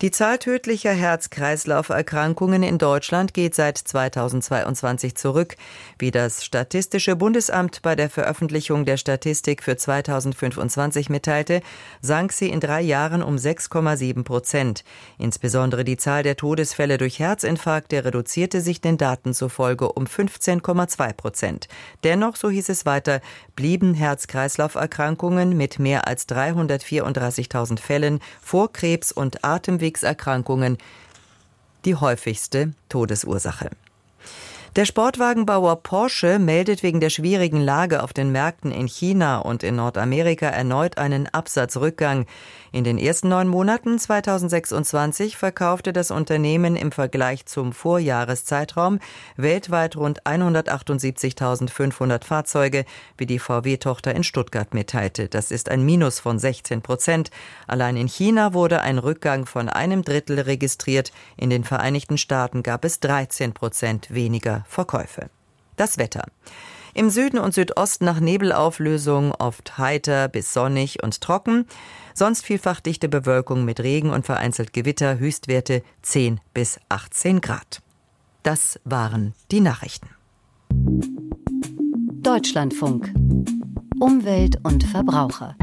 Die Zahl tödlicher Herz-Kreislauf-Erkrankungen in Deutschland geht seit zweitausendzweiundzwanzig zurück. Wie das Statistische Bundesamt bei der Veröffentlichung der Statistik für zweitausendfünfundzwanzig mitteilte, sank sie in drei Jahren um sechs Komma sieben Prozent. Insbesondere die Zahl der Todesfälle durch Herzinfarkte reduzierte sich den Daten zufolge um fünfzehn Komma zwei Prozent. Dennoch, so hieß es weiter, blieben Herz-Kreislauf-Erkrankungen mit mehr als dreihundertvierunddreißigtausend Fällen vor Krebs und Atemweg Erkrankungen die häufigste Todesursache. Der Sportwagenbauer Porsche meldet wegen der schwierigen Lage auf den Märkten in China und in Nordamerika erneut einen Absatzrückgang. In den ersten neun Monaten zweitausendsechsundzwanzig verkaufte das Unternehmen im Vergleich zum Vorjahreszeitraum weltweit rund hundertachtundsiebzigtausendfünfhundert Fahrzeuge, wie die V W-Tochter in Stuttgart mitteilte. Das ist ein Minus von sechzehn Prozent. Allein in China wurde ein Rückgang von einem Drittel registriert. In den Vereinigten Staaten gab es dreizehn Prozent weniger Verkäufe. Das Wetter. Im Süden und Südosten nach Nebelauflösung, oft heiter bis sonnig und trocken. Sonst vielfach dichte Bewölkung mit Regen und vereinzelt Gewitter, Höchstwerte zehn bis achtzehn Grad. Das waren die Nachrichten. Deutschlandfunk. Umwelt und Verbraucher.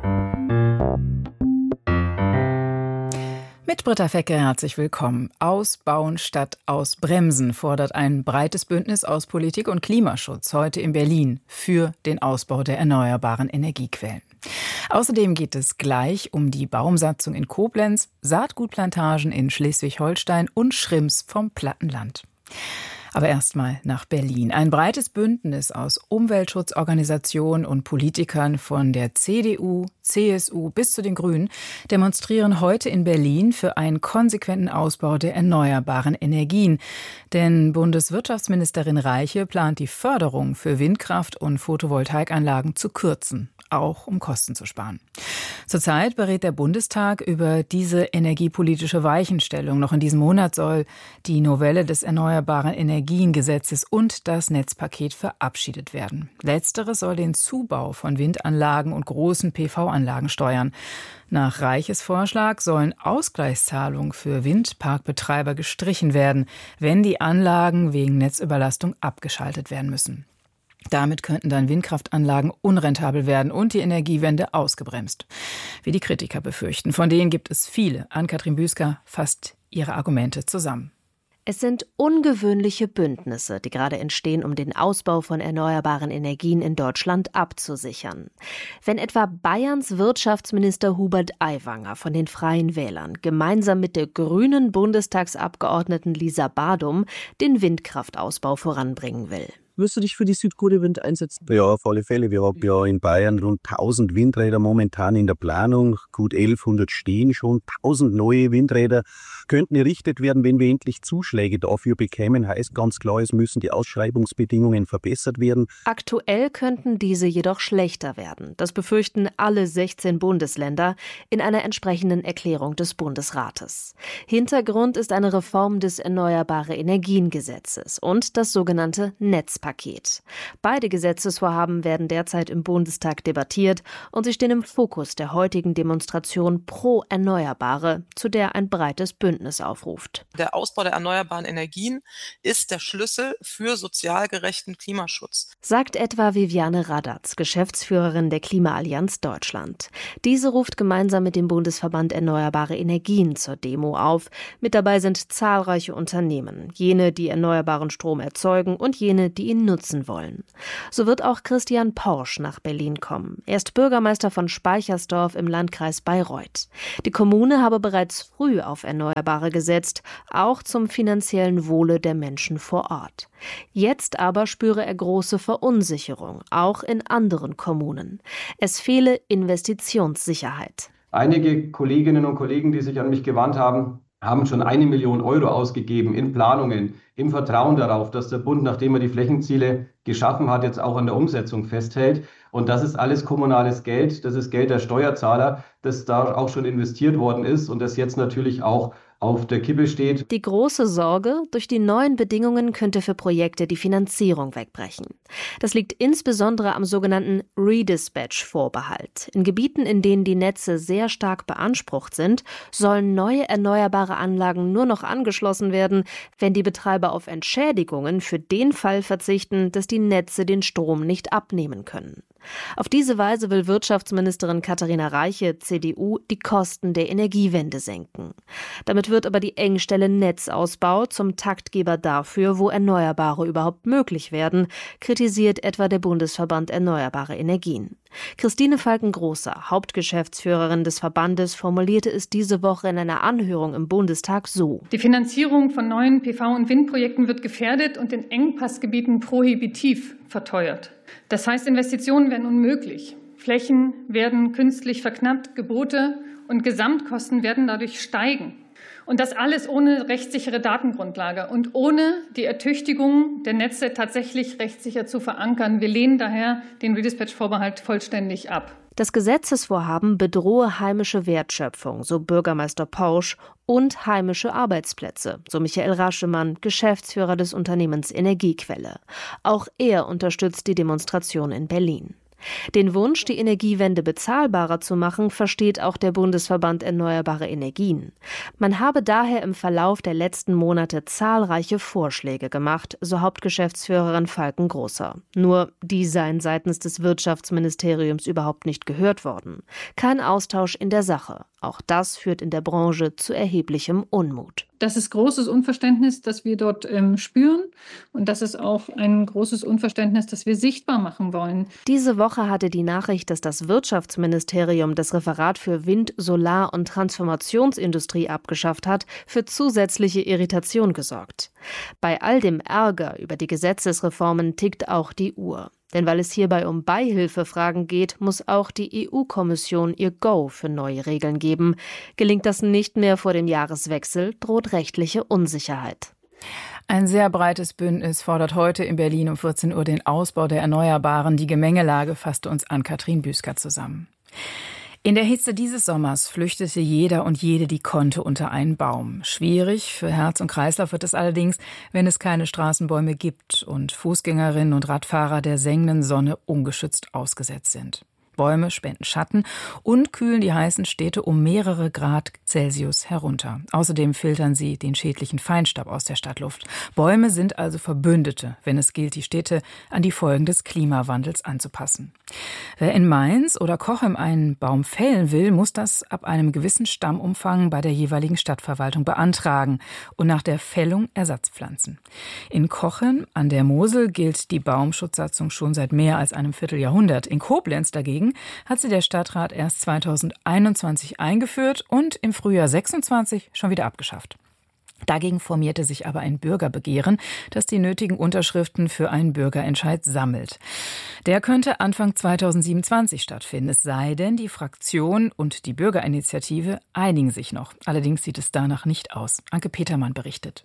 Mit Britta Fecke herzlich willkommen. Ausbauen statt ausbremsen fordert ein breites Bündnis aus Politik und Klimaschutz heute in Berlin für den Ausbau der erneuerbaren Energiequellen. Außerdem geht es gleich um die Baumsatzung in Koblenz, Saatgutplantagen in Schleswig-Holstein und Schrimps vom Plattenland. Aber erstmal nach Berlin. Ein breites Bündnis aus Umweltschutzorganisationen und Politikern von der C D U, C S U bis zu den Grünen demonstrieren heute in Berlin für einen konsequenten Ausbau der erneuerbaren Energien. Denn Bundeswirtschaftsministerin Reiche plant die Förderung für Windkraft- und Photovoltaikanlagen zu kürzen, auch um Kosten zu sparen. Zurzeit berät der Bundestag über diese energiepolitische Weichenstellung. Noch in diesem Monat soll die Novelle des Erneuerbaren Energiengesetzes und das Netzpaket verabschiedet werden. Letzteres soll den Zubau von Windanlagen und großen P V-Anlagen steuern. Nach Reiches Vorschlag sollen Ausgleichszahlungen für Windparkbetreiber gestrichen werden, wenn die Anlagen wegen Netzüberlastung abgeschaltet werden müssen. Damit könnten dann Windkraftanlagen unrentabel werden und die Energiewende ausgebremst. Wie die Kritiker befürchten. Von denen gibt es viele. Ann-Kathrin Büsker fasst ihre Argumente zusammen. Es sind ungewöhnliche Bündnisse, die gerade entstehen, um den Ausbau von erneuerbaren Energien in Deutschland abzusichern. Wenn etwa Bayerns Wirtschaftsminister Hubert Aiwanger von den Freien Wählern gemeinsam mit der grünen Bundestagsabgeordneten Lisa Badum den Windkraftausbau voranbringen will. Wirst du dich für die Südkorea-Wind einsetzen? Ja, auf alle Fälle. Wir haben ja in Bayern rund tausend Windräder momentan in der Planung. Gut elfhundert stehen schon. tausend neue Windräder könnten errichtet werden, wenn wir endlich Zuschläge dafür bekämen. Heißt ganz klar, es müssen die Ausschreibungsbedingungen verbessert werden. Aktuell könnten diese jedoch schlechter werden. Das befürchten alle sechzehn Bundesländer in einer entsprechenden Erklärung des Bundesrates. Hintergrund ist eine Reform des Erneuerbare Energiengesetzes und das sogenannte Netzpaket. Beide Gesetzesvorhaben werden derzeit im Bundestag debattiert und sie stehen im Fokus der heutigen Demonstration pro Erneuerbare, zu der ein breites Bündnis aufruft. Der Ausbau der erneuerbaren Energien ist der Schlüssel für sozial gerechten Klimaschutz, sagt etwa Viviane Radatz, Geschäftsführerin der Klimaallianz Deutschland. Diese ruft gemeinsam mit dem Bundesverband Erneuerbare Energien zur Demo auf. Mit dabei sind zahlreiche Unternehmen, jene, die erneuerbaren Strom erzeugen und jene, die ihn nutzen wollen. So wird auch Christian Porsch nach Berlin kommen. Er ist Bürgermeister von Speichersdorf im Landkreis Bayreuth. Die Kommune habe bereits früh auf Erneuerbare gesetzt, auch zum finanziellen Wohle der Menschen vor Ort. Jetzt aber spüre er große Verunsicherung, auch in anderen Kommunen. Es fehle Investitionssicherheit. Einige Kolleginnen und Kollegen, die sich an mich gewandt haben, haben schon eine Million Euro ausgegeben in Planungen, im Vertrauen darauf, dass der Bund, nachdem er die Flächenziele geschaffen hat, jetzt auch an der Umsetzung festhält. Und das ist alles kommunales Geld, das ist Geld der Steuerzahler, das da auch schon investiert worden ist und das jetzt natürlich auch auf der Kippe steht. Die große Sorge, durch die neuen Bedingungen könnte für Projekte die Finanzierung wegbrechen. Das liegt insbesondere am sogenannten Redispatch-Vorbehalt. In Gebieten, in denen die Netze sehr stark beansprucht sind, sollen neue erneuerbare Anlagen nur noch angeschlossen werden, wenn die Betreiber auf Entschädigungen für den Fall verzichten, dass die Netze den Strom nicht abnehmen können. Auf diese Weise will Wirtschaftsministerin Katharina Reiche, C D U, die Kosten der Energiewende senken. Damit wird aber die Engstelle Netzausbau zum Taktgeber dafür, wo Erneuerbare überhaupt möglich werden, kritisiert etwa der Bundesverband Erneuerbare Energien. Christine Falken-Großer, Hauptgeschäftsführerin des Verbandes, formulierte es diese Woche in einer Anhörung im Bundestag so: Die Finanzierung von neuen P V- und Windprojekten wird gefährdet und in Engpassgebieten prohibitiv verteuert. Das heißt, Investitionen werden unmöglich. Flächen werden künstlich verknappt, Gebote und Gesamtkosten werden dadurch steigen. Und das alles ohne rechtssichere Datengrundlage und ohne die Ertüchtigung der Netze tatsächlich rechtssicher zu verankern. Wir lehnen daher den Redispatch-Vorbehalt vollständig ab. Das Gesetzesvorhaben bedrohe heimische Wertschöpfung, so Bürgermeister Pausch, und heimische Arbeitsplätze, so Michael Raschemann, Geschäftsführer des Unternehmens Energiequelle. Auch er unterstützt die Demonstration in Berlin. Den Wunsch, die Energiewende bezahlbarer zu machen, versteht auch der Bundesverband Erneuerbare Energien. Man habe daher im Verlauf der letzten Monate zahlreiche Vorschläge gemacht, so Hauptgeschäftsführerin Falken-Großer. Nur die seien seitens des Wirtschaftsministeriums überhaupt nicht gehört worden. Kein Austausch in der Sache. Auch das führt in der Branche zu erheblichem Unmut. Das ist großes Unverständnis, das wir dort ähm, spüren. Und das ist auch ein großes Unverständnis, das wir sichtbar machen wollen. Diese Woche hatte die Nachricht, dass das Wirtschaftsministerium das Referat für Wind-, Solar- und Transformationsindustrie abgeschafft hat, für zusätzliche Irritation gesorgt. Bei all dem Ärger über die Gesetzesreformen tickt auch die Uhr. Denn weil es hierbei um Beihilfefragen geht, muss auch die E U-Kommission ihr Go für neue Regeln geben. Gelingt das nicht mehr vor dem Jahreswechsel, droht rechtliche Unsicherheit. Ein sehr breites Bündnis fordert heute in Berlin um vierzehn Uhr den Ausbau der Erneuerbaren. Die Gemengelage fasste uns Ann-Kathrin Büsker zusammen. In der Hitze dieses Sommers flüchtete jeder und jede, die konnte, unter einen Baum. Schwierig für Herz und Kreislauf wird es allerdings, wenn es keine Straßenbäume gibt und Fußgängerinnen und Radfahrer der sengenden Sonne ungeschützt ausgesetzt sind. Bäume spenden Schatten und kühlen die heißen Städte um mehrere Grad Celsius herunter. Außerdem filtern sie den schädlichen Feinstaub aus der Stadtluft. Bäume sind also Verbündete, wenn es gilt, die Städte an die Folgen des Klimawandels anzupassen. Wer in Mainz oder Cochem einen Baum fällen will, muss das ab einem gewissen Stammumfang bei der jeweiligen Stadtverwaltung beantragen und nach der Fällung Ersatz pflanzen. In Cochem an der Mosel gilt die Baumschutzsatzung schon seit mehr als einem Vierteljahrhundert. In Koblenz dagegen hat sie der Stadtrat erst zweitausendeinundzwanzig eingeführt und im Frühjahr sechsundzwanzig schon wieder abgeschafft. Dagegen formierte sich aber ein Bürgerbegehren, das die nötigen Unterschriften für einen Bürgerentscheid sammelt. Der könnte Anfang zweitausendsiebenundzwanzig stattfinden, es sei denn, die Fraktion und die Bürgerinitiative einigen sich noch. Allerdings sieht es danach nicht aus. Anke Petermann berichtet.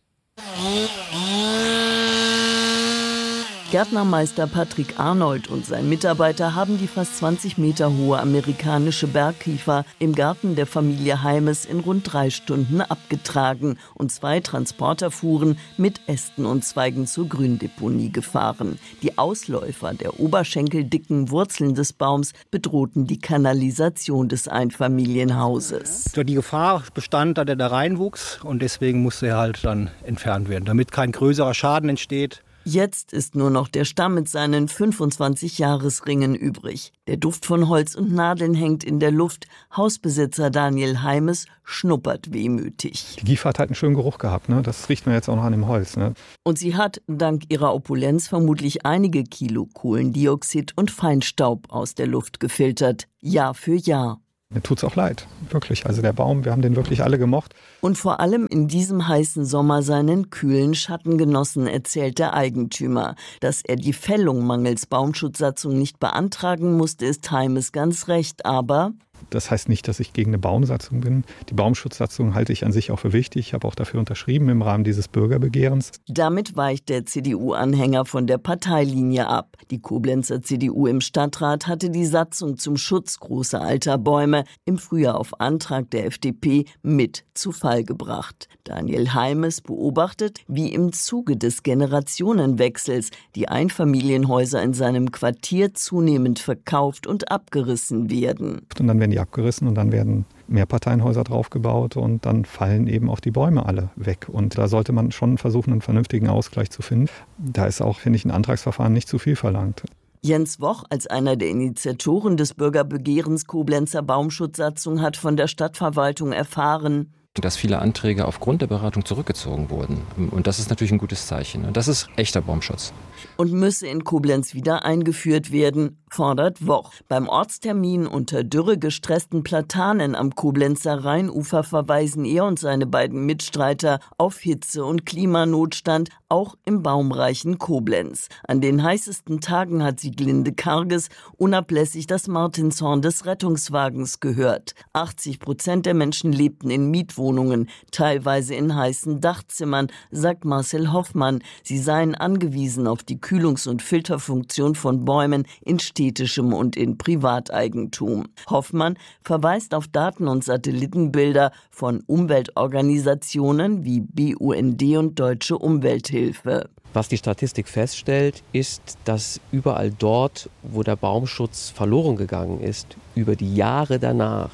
Gärtnermeister Patrick Arnold und sein Mitarbeiter haben die fast zwanzig Meter hohe amerikanische Bergkiefer im Garten der Familie Heimes in rund drei Stunden abgetragen und zwei Transporter fuhren mit Ästen und Zweigen zur Gründeponie gefahren. Die Ausläufer der oberschenkeldicken Wurzeln des Baums bedrohten die Kanalisation des Einfamilienhauses. Die Gefahr bestand, dass er da reinwuchs und deswegen musste er halt dann entfernt werden, damit kein größerer Schaden entsteht. Jetzt ist nur noch der Stamm mit seinen fünfundzwanzig Jahresringen übrig. Der Duft von Holz und Nadeln hängt in der Luft. Hausbesitzer Daniel Heimes schnuppert wehmütig. Die Kiefer hat halt einen schönen Geruch gehabt, ne? Das riecht man jetzt auch noch an dem Holz. Ne? Und sie hat dank ihrer Opulenz vermutlich einige Kilo Kohlendioxid und Feinstaub aus der Luft gefiltert, Jahr für Jahr. Mir tut's auch leid, wirklich. Also der Baum, wir haben den wirklich alle gemocht. Und vor allem in diesem heißen Sommer seinen kühlen Schatten genossen, erzählt der Eigentümer. Dass er die Fällung mangels Baumschutzsatzung nicht beantragen musste, ist Heimes ganz recht, aber Das heißt nicht, dass ich gegen eine Baumsatzung bin. Die Baumschutzsatzung halte ich an sich auch für wichtig. Ich habe auch dafür unterschrieben im Rahmen dieses Bürgerbegehrens. Damit weicht der C D U-Anhänger von der Parteilinie ab. Die Koblenzer C D U im Stadtrat hatte die Satzung zum Schutz großer alter Bäume im Frühjahr auf Antrag der F D P mit zu Fall gebracht. Daniel Heimes beobachtet, wie im Zuge des Generationenwechsels die Einfamilienhäuser in seinem Quartier zunehmend verkauft und abgerissen werden. Und dann werden die abgerissen und dann werden Mehrparteienhäuser draufgebaut und dann fallen eben auch die Bäume alle weg. Und da sollte man schon versuchen, einen vernünftigen Ausgleich zu finden. Da ist auch, finde ich, ein Antragsverfahren nicht zu viel verlangt. Jens Woch, als einer der Initiatoren des Bürgerbegehrens Koblenzer Baumschutzsatzung, hat von der Stadtverwaltung erfahren, dass viele Anträge aufgrund der Beratung zurückgezogen wurden. Und das ist natürlich ein gutes Zeichen. Und das ist echter Baumschutz. Und müsse in Koblenz wieder eingeführt werden, fordert Woch. Beim Ortstermin unter Dürre gestressten Platanen am Koblenzer Rheinufer verweisen er und seine beiden Mitstreiter auf Hitze- und Klimanotstand, auch im baumreichen Koblenz. An den heißesten Tagen hat Sieglinde Karges unablässig das Martinshorn des Rettungswagens gehört. achtzig Prozent der Menschen lebten in Mietwohnungen, teilweise in heißen Dachzimmern, sagt Marcel Hoffmann. Sie seien angewiesen auf die Kühlungs- und Filterfunktion von Bäumen in städtischem und in Privateigentum. Hoffmann verweist auf Daten und Satellitenbilder von Umweltorganisationen wie B U N D und Deutsche Umwelthilfe. Was die Statistik feststellt, ist, dass überall dort, wo der Baumschutz verloren gegangen ist, über die Jahre danach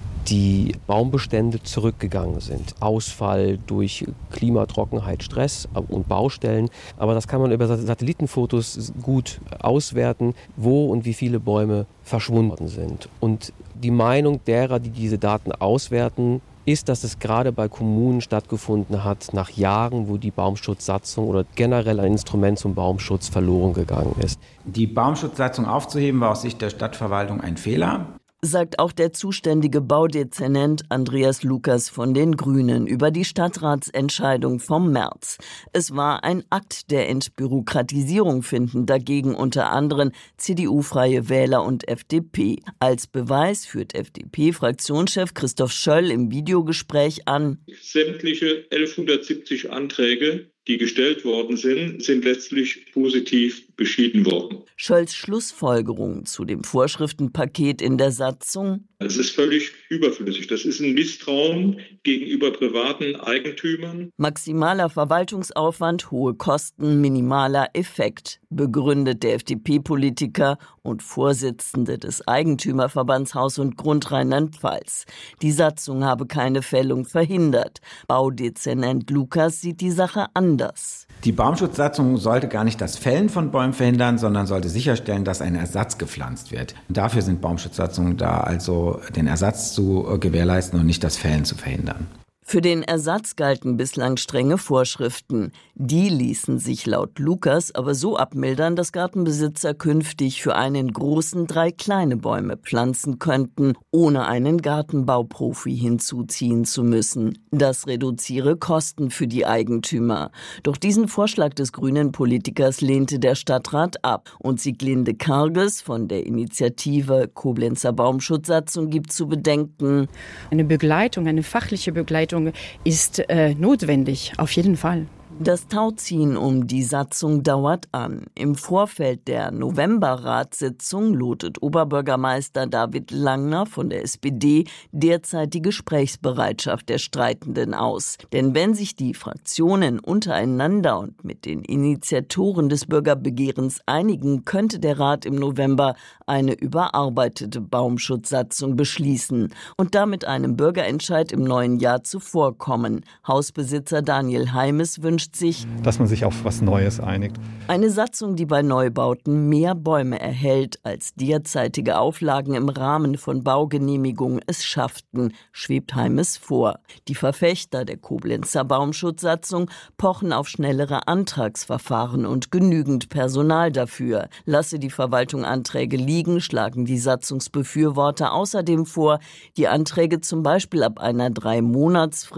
die Baumbestände zurückgegangen sind. Ausfall durch Klimatrockenheit, Stress und Baustellen. Aber das kann man über Satellitenfotos gut auswerten, wo und wie viele Bäume verschwunden sind. Und die Meinung derer, die diese Daten auswerten, ist, dass es gerade bei Kommunen stattgefunden hat, nach Jahren, wo die Baumschutzsatzung oder generell ein Instrument zum Baumschutz verloren gegangen ist. Die Baumschutzsatzung aufzuheben, war aus Sicht der Stadtverwaltung ein Fehler, sagt auch der zuständige Baudezernent Andreas Lukas von den Grünen über die Stadtratsentscheidung vom März. Es war ein Akt der Entbürokratisierung, finden dagegen unter anderem C D U-freie Wähler und F D P. Als Beweis führt F D P-Fraktionschef Christoph Schöll im Videogespräch an: Sämtliche elfhundertsiebzig Anträge, die gestellt worden sind, sind letztlich positiv beschieden worden. Scholz Schlussfolgerung zu dem Vorschriftenpaket in der Satzung: Es ist völlig überflüssig. Das ist ein Misstrauen gegenüber privaten Eigentümern. Maximaler Verwaltungsaufwand, hohe Kosten, minimaler Effekt, begründet der F D P-Politiker und Vorsitzende des Eigentümerverbands Haus und Grund Rheinland-Pfalz. Die Satzung habe keine Fällung verhindert. Baudezernent Lukas sieht die Sache anders. Die Baumschutzsatzung sollte gar nicht das Fällen von Bäumen verhindern, sondern sollte sicherstellen, dass ein Ersatz gepflanzt wird. Und dafür sind Baumschutzsatzungen da, also den Ersatz zu gewährleisten und nicht das Fällen zu verhindern. Für den Ersatz galten bislang strenge Vorschriften. Die ließen sich laut Lukas aber so abmildern, dass Gartenbesitzer künftig für einen großen drei kleine Bäume pflanzen könnten, ohne einen Gartenbauprofi hinzuziehen zu müssen. Das reduziere Kosten für die Eigentümer. Doch diesen Vorschlag des grünen Politikers lehnte der Stadtrat ab. Und Sieglinde Karges von der Initiative Koblenzer Baumschutzsatzung gibt zu bedenken: Eine Begleitung, eine fachliche Begleitung ist äh, notwendig, auf jeden Fall. Das Tauziehen um die Satzung dauert an. Im Vorfeld der Novemberratssitzung lotet Oberbürgermeister David Langner von der S P D derzeit die Gesprächsbereitschaft der Streitenden aus. Denn wenn sich die Fraktionen untereinander und mit den Initiatoren des Bürgerbegehrens einigen, könnte der Rat im November eine überarbeitete Baumschutzsatzung beschließen und damit einem Bürgerentscheid im neuen Jahr zuvorkommen. Hausbesitzer Daniel Heimes wünscht sich, dass man sich auf was Neues einigt. Eine Satzung, die bei Neubauten mehr Bäume erhält, als derzeitige Auflagen im Rahmen von Baugenehmigungen es schafften, schwebt Heimes vor. Die Verfechter der Koblenzer Baumschutzsatzung pochen auf schnellere Antragsverfahren und genügend Personal dafür. Lasse die Verwaltung Anträge liegen, schlagen die Satzungsbefürworter außerdem vor, die Anträge zum Beispiel ab einer Drei-Monatsfrist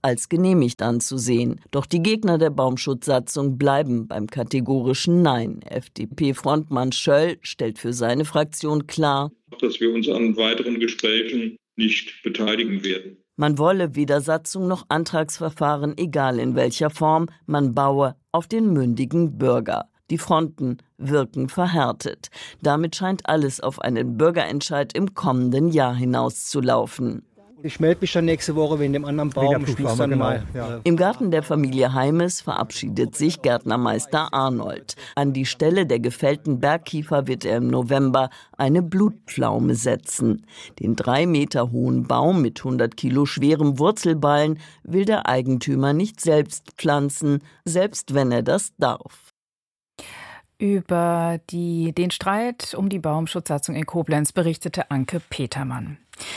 als genehmigt anzusehen. Doch die Gegner der Baumschutzsatzung bleiben beim kategorischen Nein. F D P-Frontmann Schöll stellt für seine Fraktion klar, dass wir uns an weiteren Gesprächen nicht beteiligen werden. Man wolle weder Satzung noch Antragsverfahren, egal in welcher Form, man baue auf den mündigen Bürger. Die Fronten wirken verhärtet. Damit scheint alles auf einen Bürgerentscheid im kommenden Jahr hinauszulaufen. Ich melde mich dann nächste Woche wegen dem anderen Baum. Ich dann genau. mal. Ja. Im Garten der Familie Heimes verabschiedet sich Gärtnermeister Arnold. An die Stelle der gefällten Bergkiefer wird er im November eine Blutpflaume setzen. Den drei Meter hohen Baum mit hundert Kilo schwerem Wurzelballen will der Eigentümer nicht selbst pflanzen, selbst wenn er das darf. Über die, den Streit um die Baumschutzsatzung in Koblenz berichtete Anke Petermann.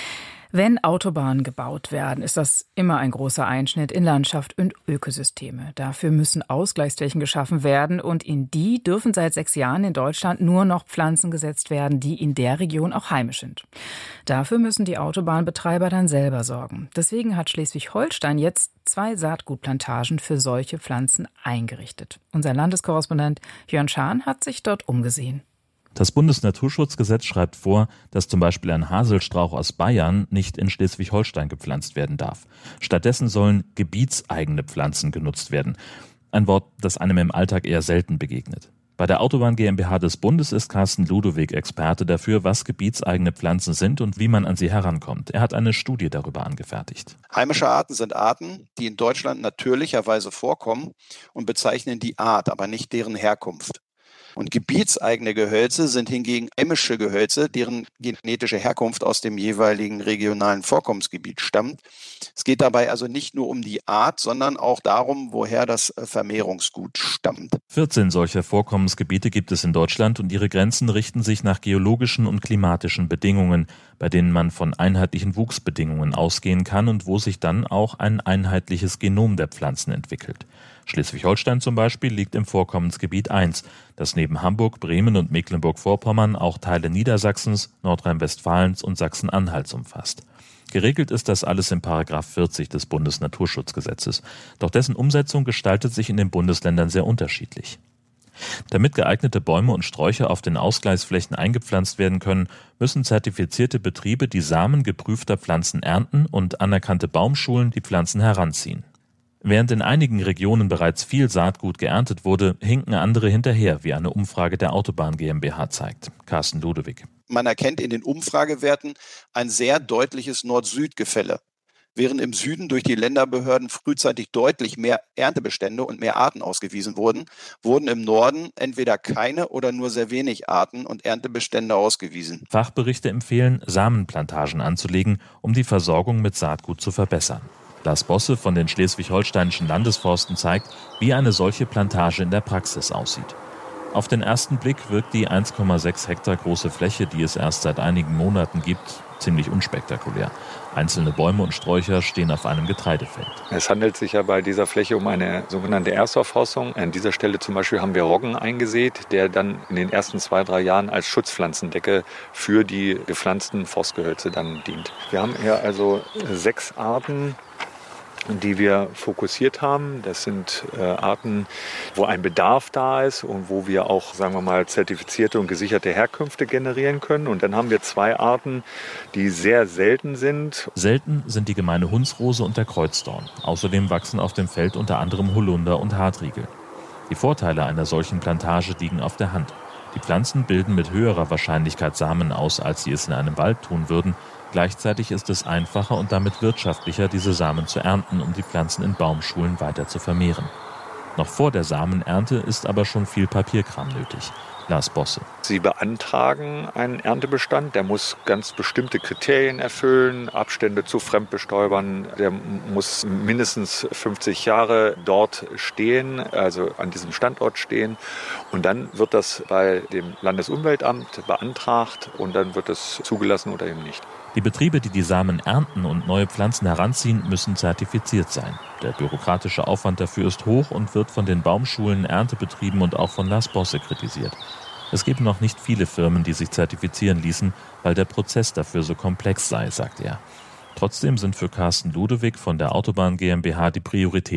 Wenn Autobahnen gebaut werden, ist das immer ein großer Einschnitt in Landschaft und Ökosysteme. Dafür müssen Ausgleichsflächen geschaffen werden und in die dürfen seit sechs Jahren in Deutschland nur noch Pflanzen gesetzt werden, die in der Region auch heimisch sind. Dafür müssen die Autobahnbetreiber dann selber sorgen. Deswegen hat Schleswig-Holstein jetzt zwei Saatgutplantagen für solche Pflanzen eingerichtet. Unser Landeskorrespondent Jörn Schahn hat sich dort umgesehen. Das Bundesnaturschutzgesetz schreibt vor, dass zum Beispiel ein Haselstrauch aus Bayern nicht in Schleswig-Holstein gepflanzt werden darf. Stattdessen sollen gebietseigene Pflanzen genutzt werden. Ein Wort, das einem im Alltag eher selten begegnet. Bei der Autobahn GmbH des Bundes ist Carsten Ludowig Experte dafür, was gebietseigene Pflanzen sind und wie man an sie herankommt. Er hat eine Studie darüber angefertigt. Heimische Arten sind Arten, die in Deutschland natürlicherweise vorkommen und bezeichnen die Art, aber nicht deren Herkunft. Und gebietseigene Gehölze sind hingegen heimische Gehölze, deren genetische Herkunft aus dem jeweiligen regionalen Vorkommensgebiet stammt. Es geht dabei also nicht nur um die Art, sondern auch darum, woher das Vermehrungsgut stammt. vierzehn solcher Vorkommensgebiete gibt es in Deutschland und ihre Grenzen richten sich nach geologischen und klimatischen Bedingungen, bei denen man von einheitlichen Wuchsbedingungen ausgehen kann und wo sich dann auch ein einheitliches Genom der Pflanzen entwickelt. Schleswig-Holstein zum Beispiel liegt im Vorkommensgebiet eins, das neben Hamburg, Bremen und Mecklenburg-Vorpommern auch Teile Niedersachsens, Nordrhein-Westfalens und Sachsen-Anhalts umfasst. Geregelt ist das alles in Paragraph vierzig des Bundesnaturschutzgesetzes. Doch dessen Umsetzung gestaltet sich in den Bundesländern sehr unterschiedlich. Damit geeignete Bäume und Sträucher auf den Ausgleichsflächen eingepflanzt werden können, müssen zertifizierte Betriebe die Samen geprüfter Pflanzen ernten und anerkannte Baumschulen die Pflanzen heranziehen. Während in einigen Regionen bereits viel Saatgut geerntet wurde, hinken andere hinterher, wie eine Umfrage der Autobahn GmbH zeigt. Carsten Ludowig. Man erkennt in den Umfragewerten ein sehr deutliches Nord-Süd-Gefälle. Während im Süden durch die Länderbehörden frühzeitig deutlich mehr Erntebestände und mehr Arten ausgewiesen wurden, wurden im Norden entweder keine oder nur sehr wenig Arten und Erntebestände ausgewiesen. Fachberichte empfehlen, Samenplantagen anzulegen, um die Versorgung mit Saatgut zu verbessern. Lars Bosse von den Schleswig-Holsteinischen Landesforsten zeigt, wie eine solche Plantage in der Praxis aussieht. Auf den ersten Blick wirkt die eins Komma sechs Hektar große Fläche, die es erst seit einigen Monaten gibt, ziemlich unspektakulär. Einzelne Bäume und Sträucher stehen auf einem Getreidefeld. Es handelt sich ja bei dieser Fläche um eine sogenannte Erstaufforstung. An dieser Stelle zum Beispiel haben wir Roggen eingesät, der dann in den ersten zwei, drei Jahren als Schutzpflanzendecke für die gepflanzten Forstgehölze dann dient. Wir haben hier also sechs Arten, die wir fokussiert haben. Das sind äh, Arten, wo ein Bedarf da ist und wo wir auch, sagen wir mal, zertifizierte und gesicherte Herkünfte generieren können. Und dann haben wir zwei Arten, die sehr selten sind. Selten sind die gemeine Hundsrose und der Kreuzdorn. Außerdem wachsen auf dem Feld unter anderem Holunder und Hartriegel. Die Vorteile einer solchen Plantage liegen auf der Hand. Die Pflanzen bilden mit höherer Wahrscheinlichkeit Samen aus, als sie es in einem Wald tun würden. Gleichzeitig ist es einfacher und damit wirtschaftlicher, diese Samen zu ernten, um die Pflanzen in Baumschulen weiter zu vermehren. Noch vor der Samenernte ist aber schon viel Papierkram nötig. Lars Bosse. Sie beantragen einen Erntebestand, der muss ganz bestimmte Kriterien erfüllen, Abstände zu Fremdbestäubern, der muss mindestens fünfzig Jahre dort stehen, also an diesem Standort stehen. Und dann wird das bei dem Landesumweltamt beantragt und dann wird es zugelassen oder eben nicht. Die Betriebe, die die Samen ernten und neue Pflanzen heranziehen, müssen zertifiziert sein. Der bürokratische Aufwand dafür ist hoch und wird von den Baumschulen, Erntebetrieben und auch von Lars Bosse kritisiert. Es gibt noch nicht viele Firmen, die sich zertifizieren ließen, weil der Prozess dafür so komplex sei, sagt er. Trotzdem sind für Carsten Ludewig von der Autobahn GmbH die Priorität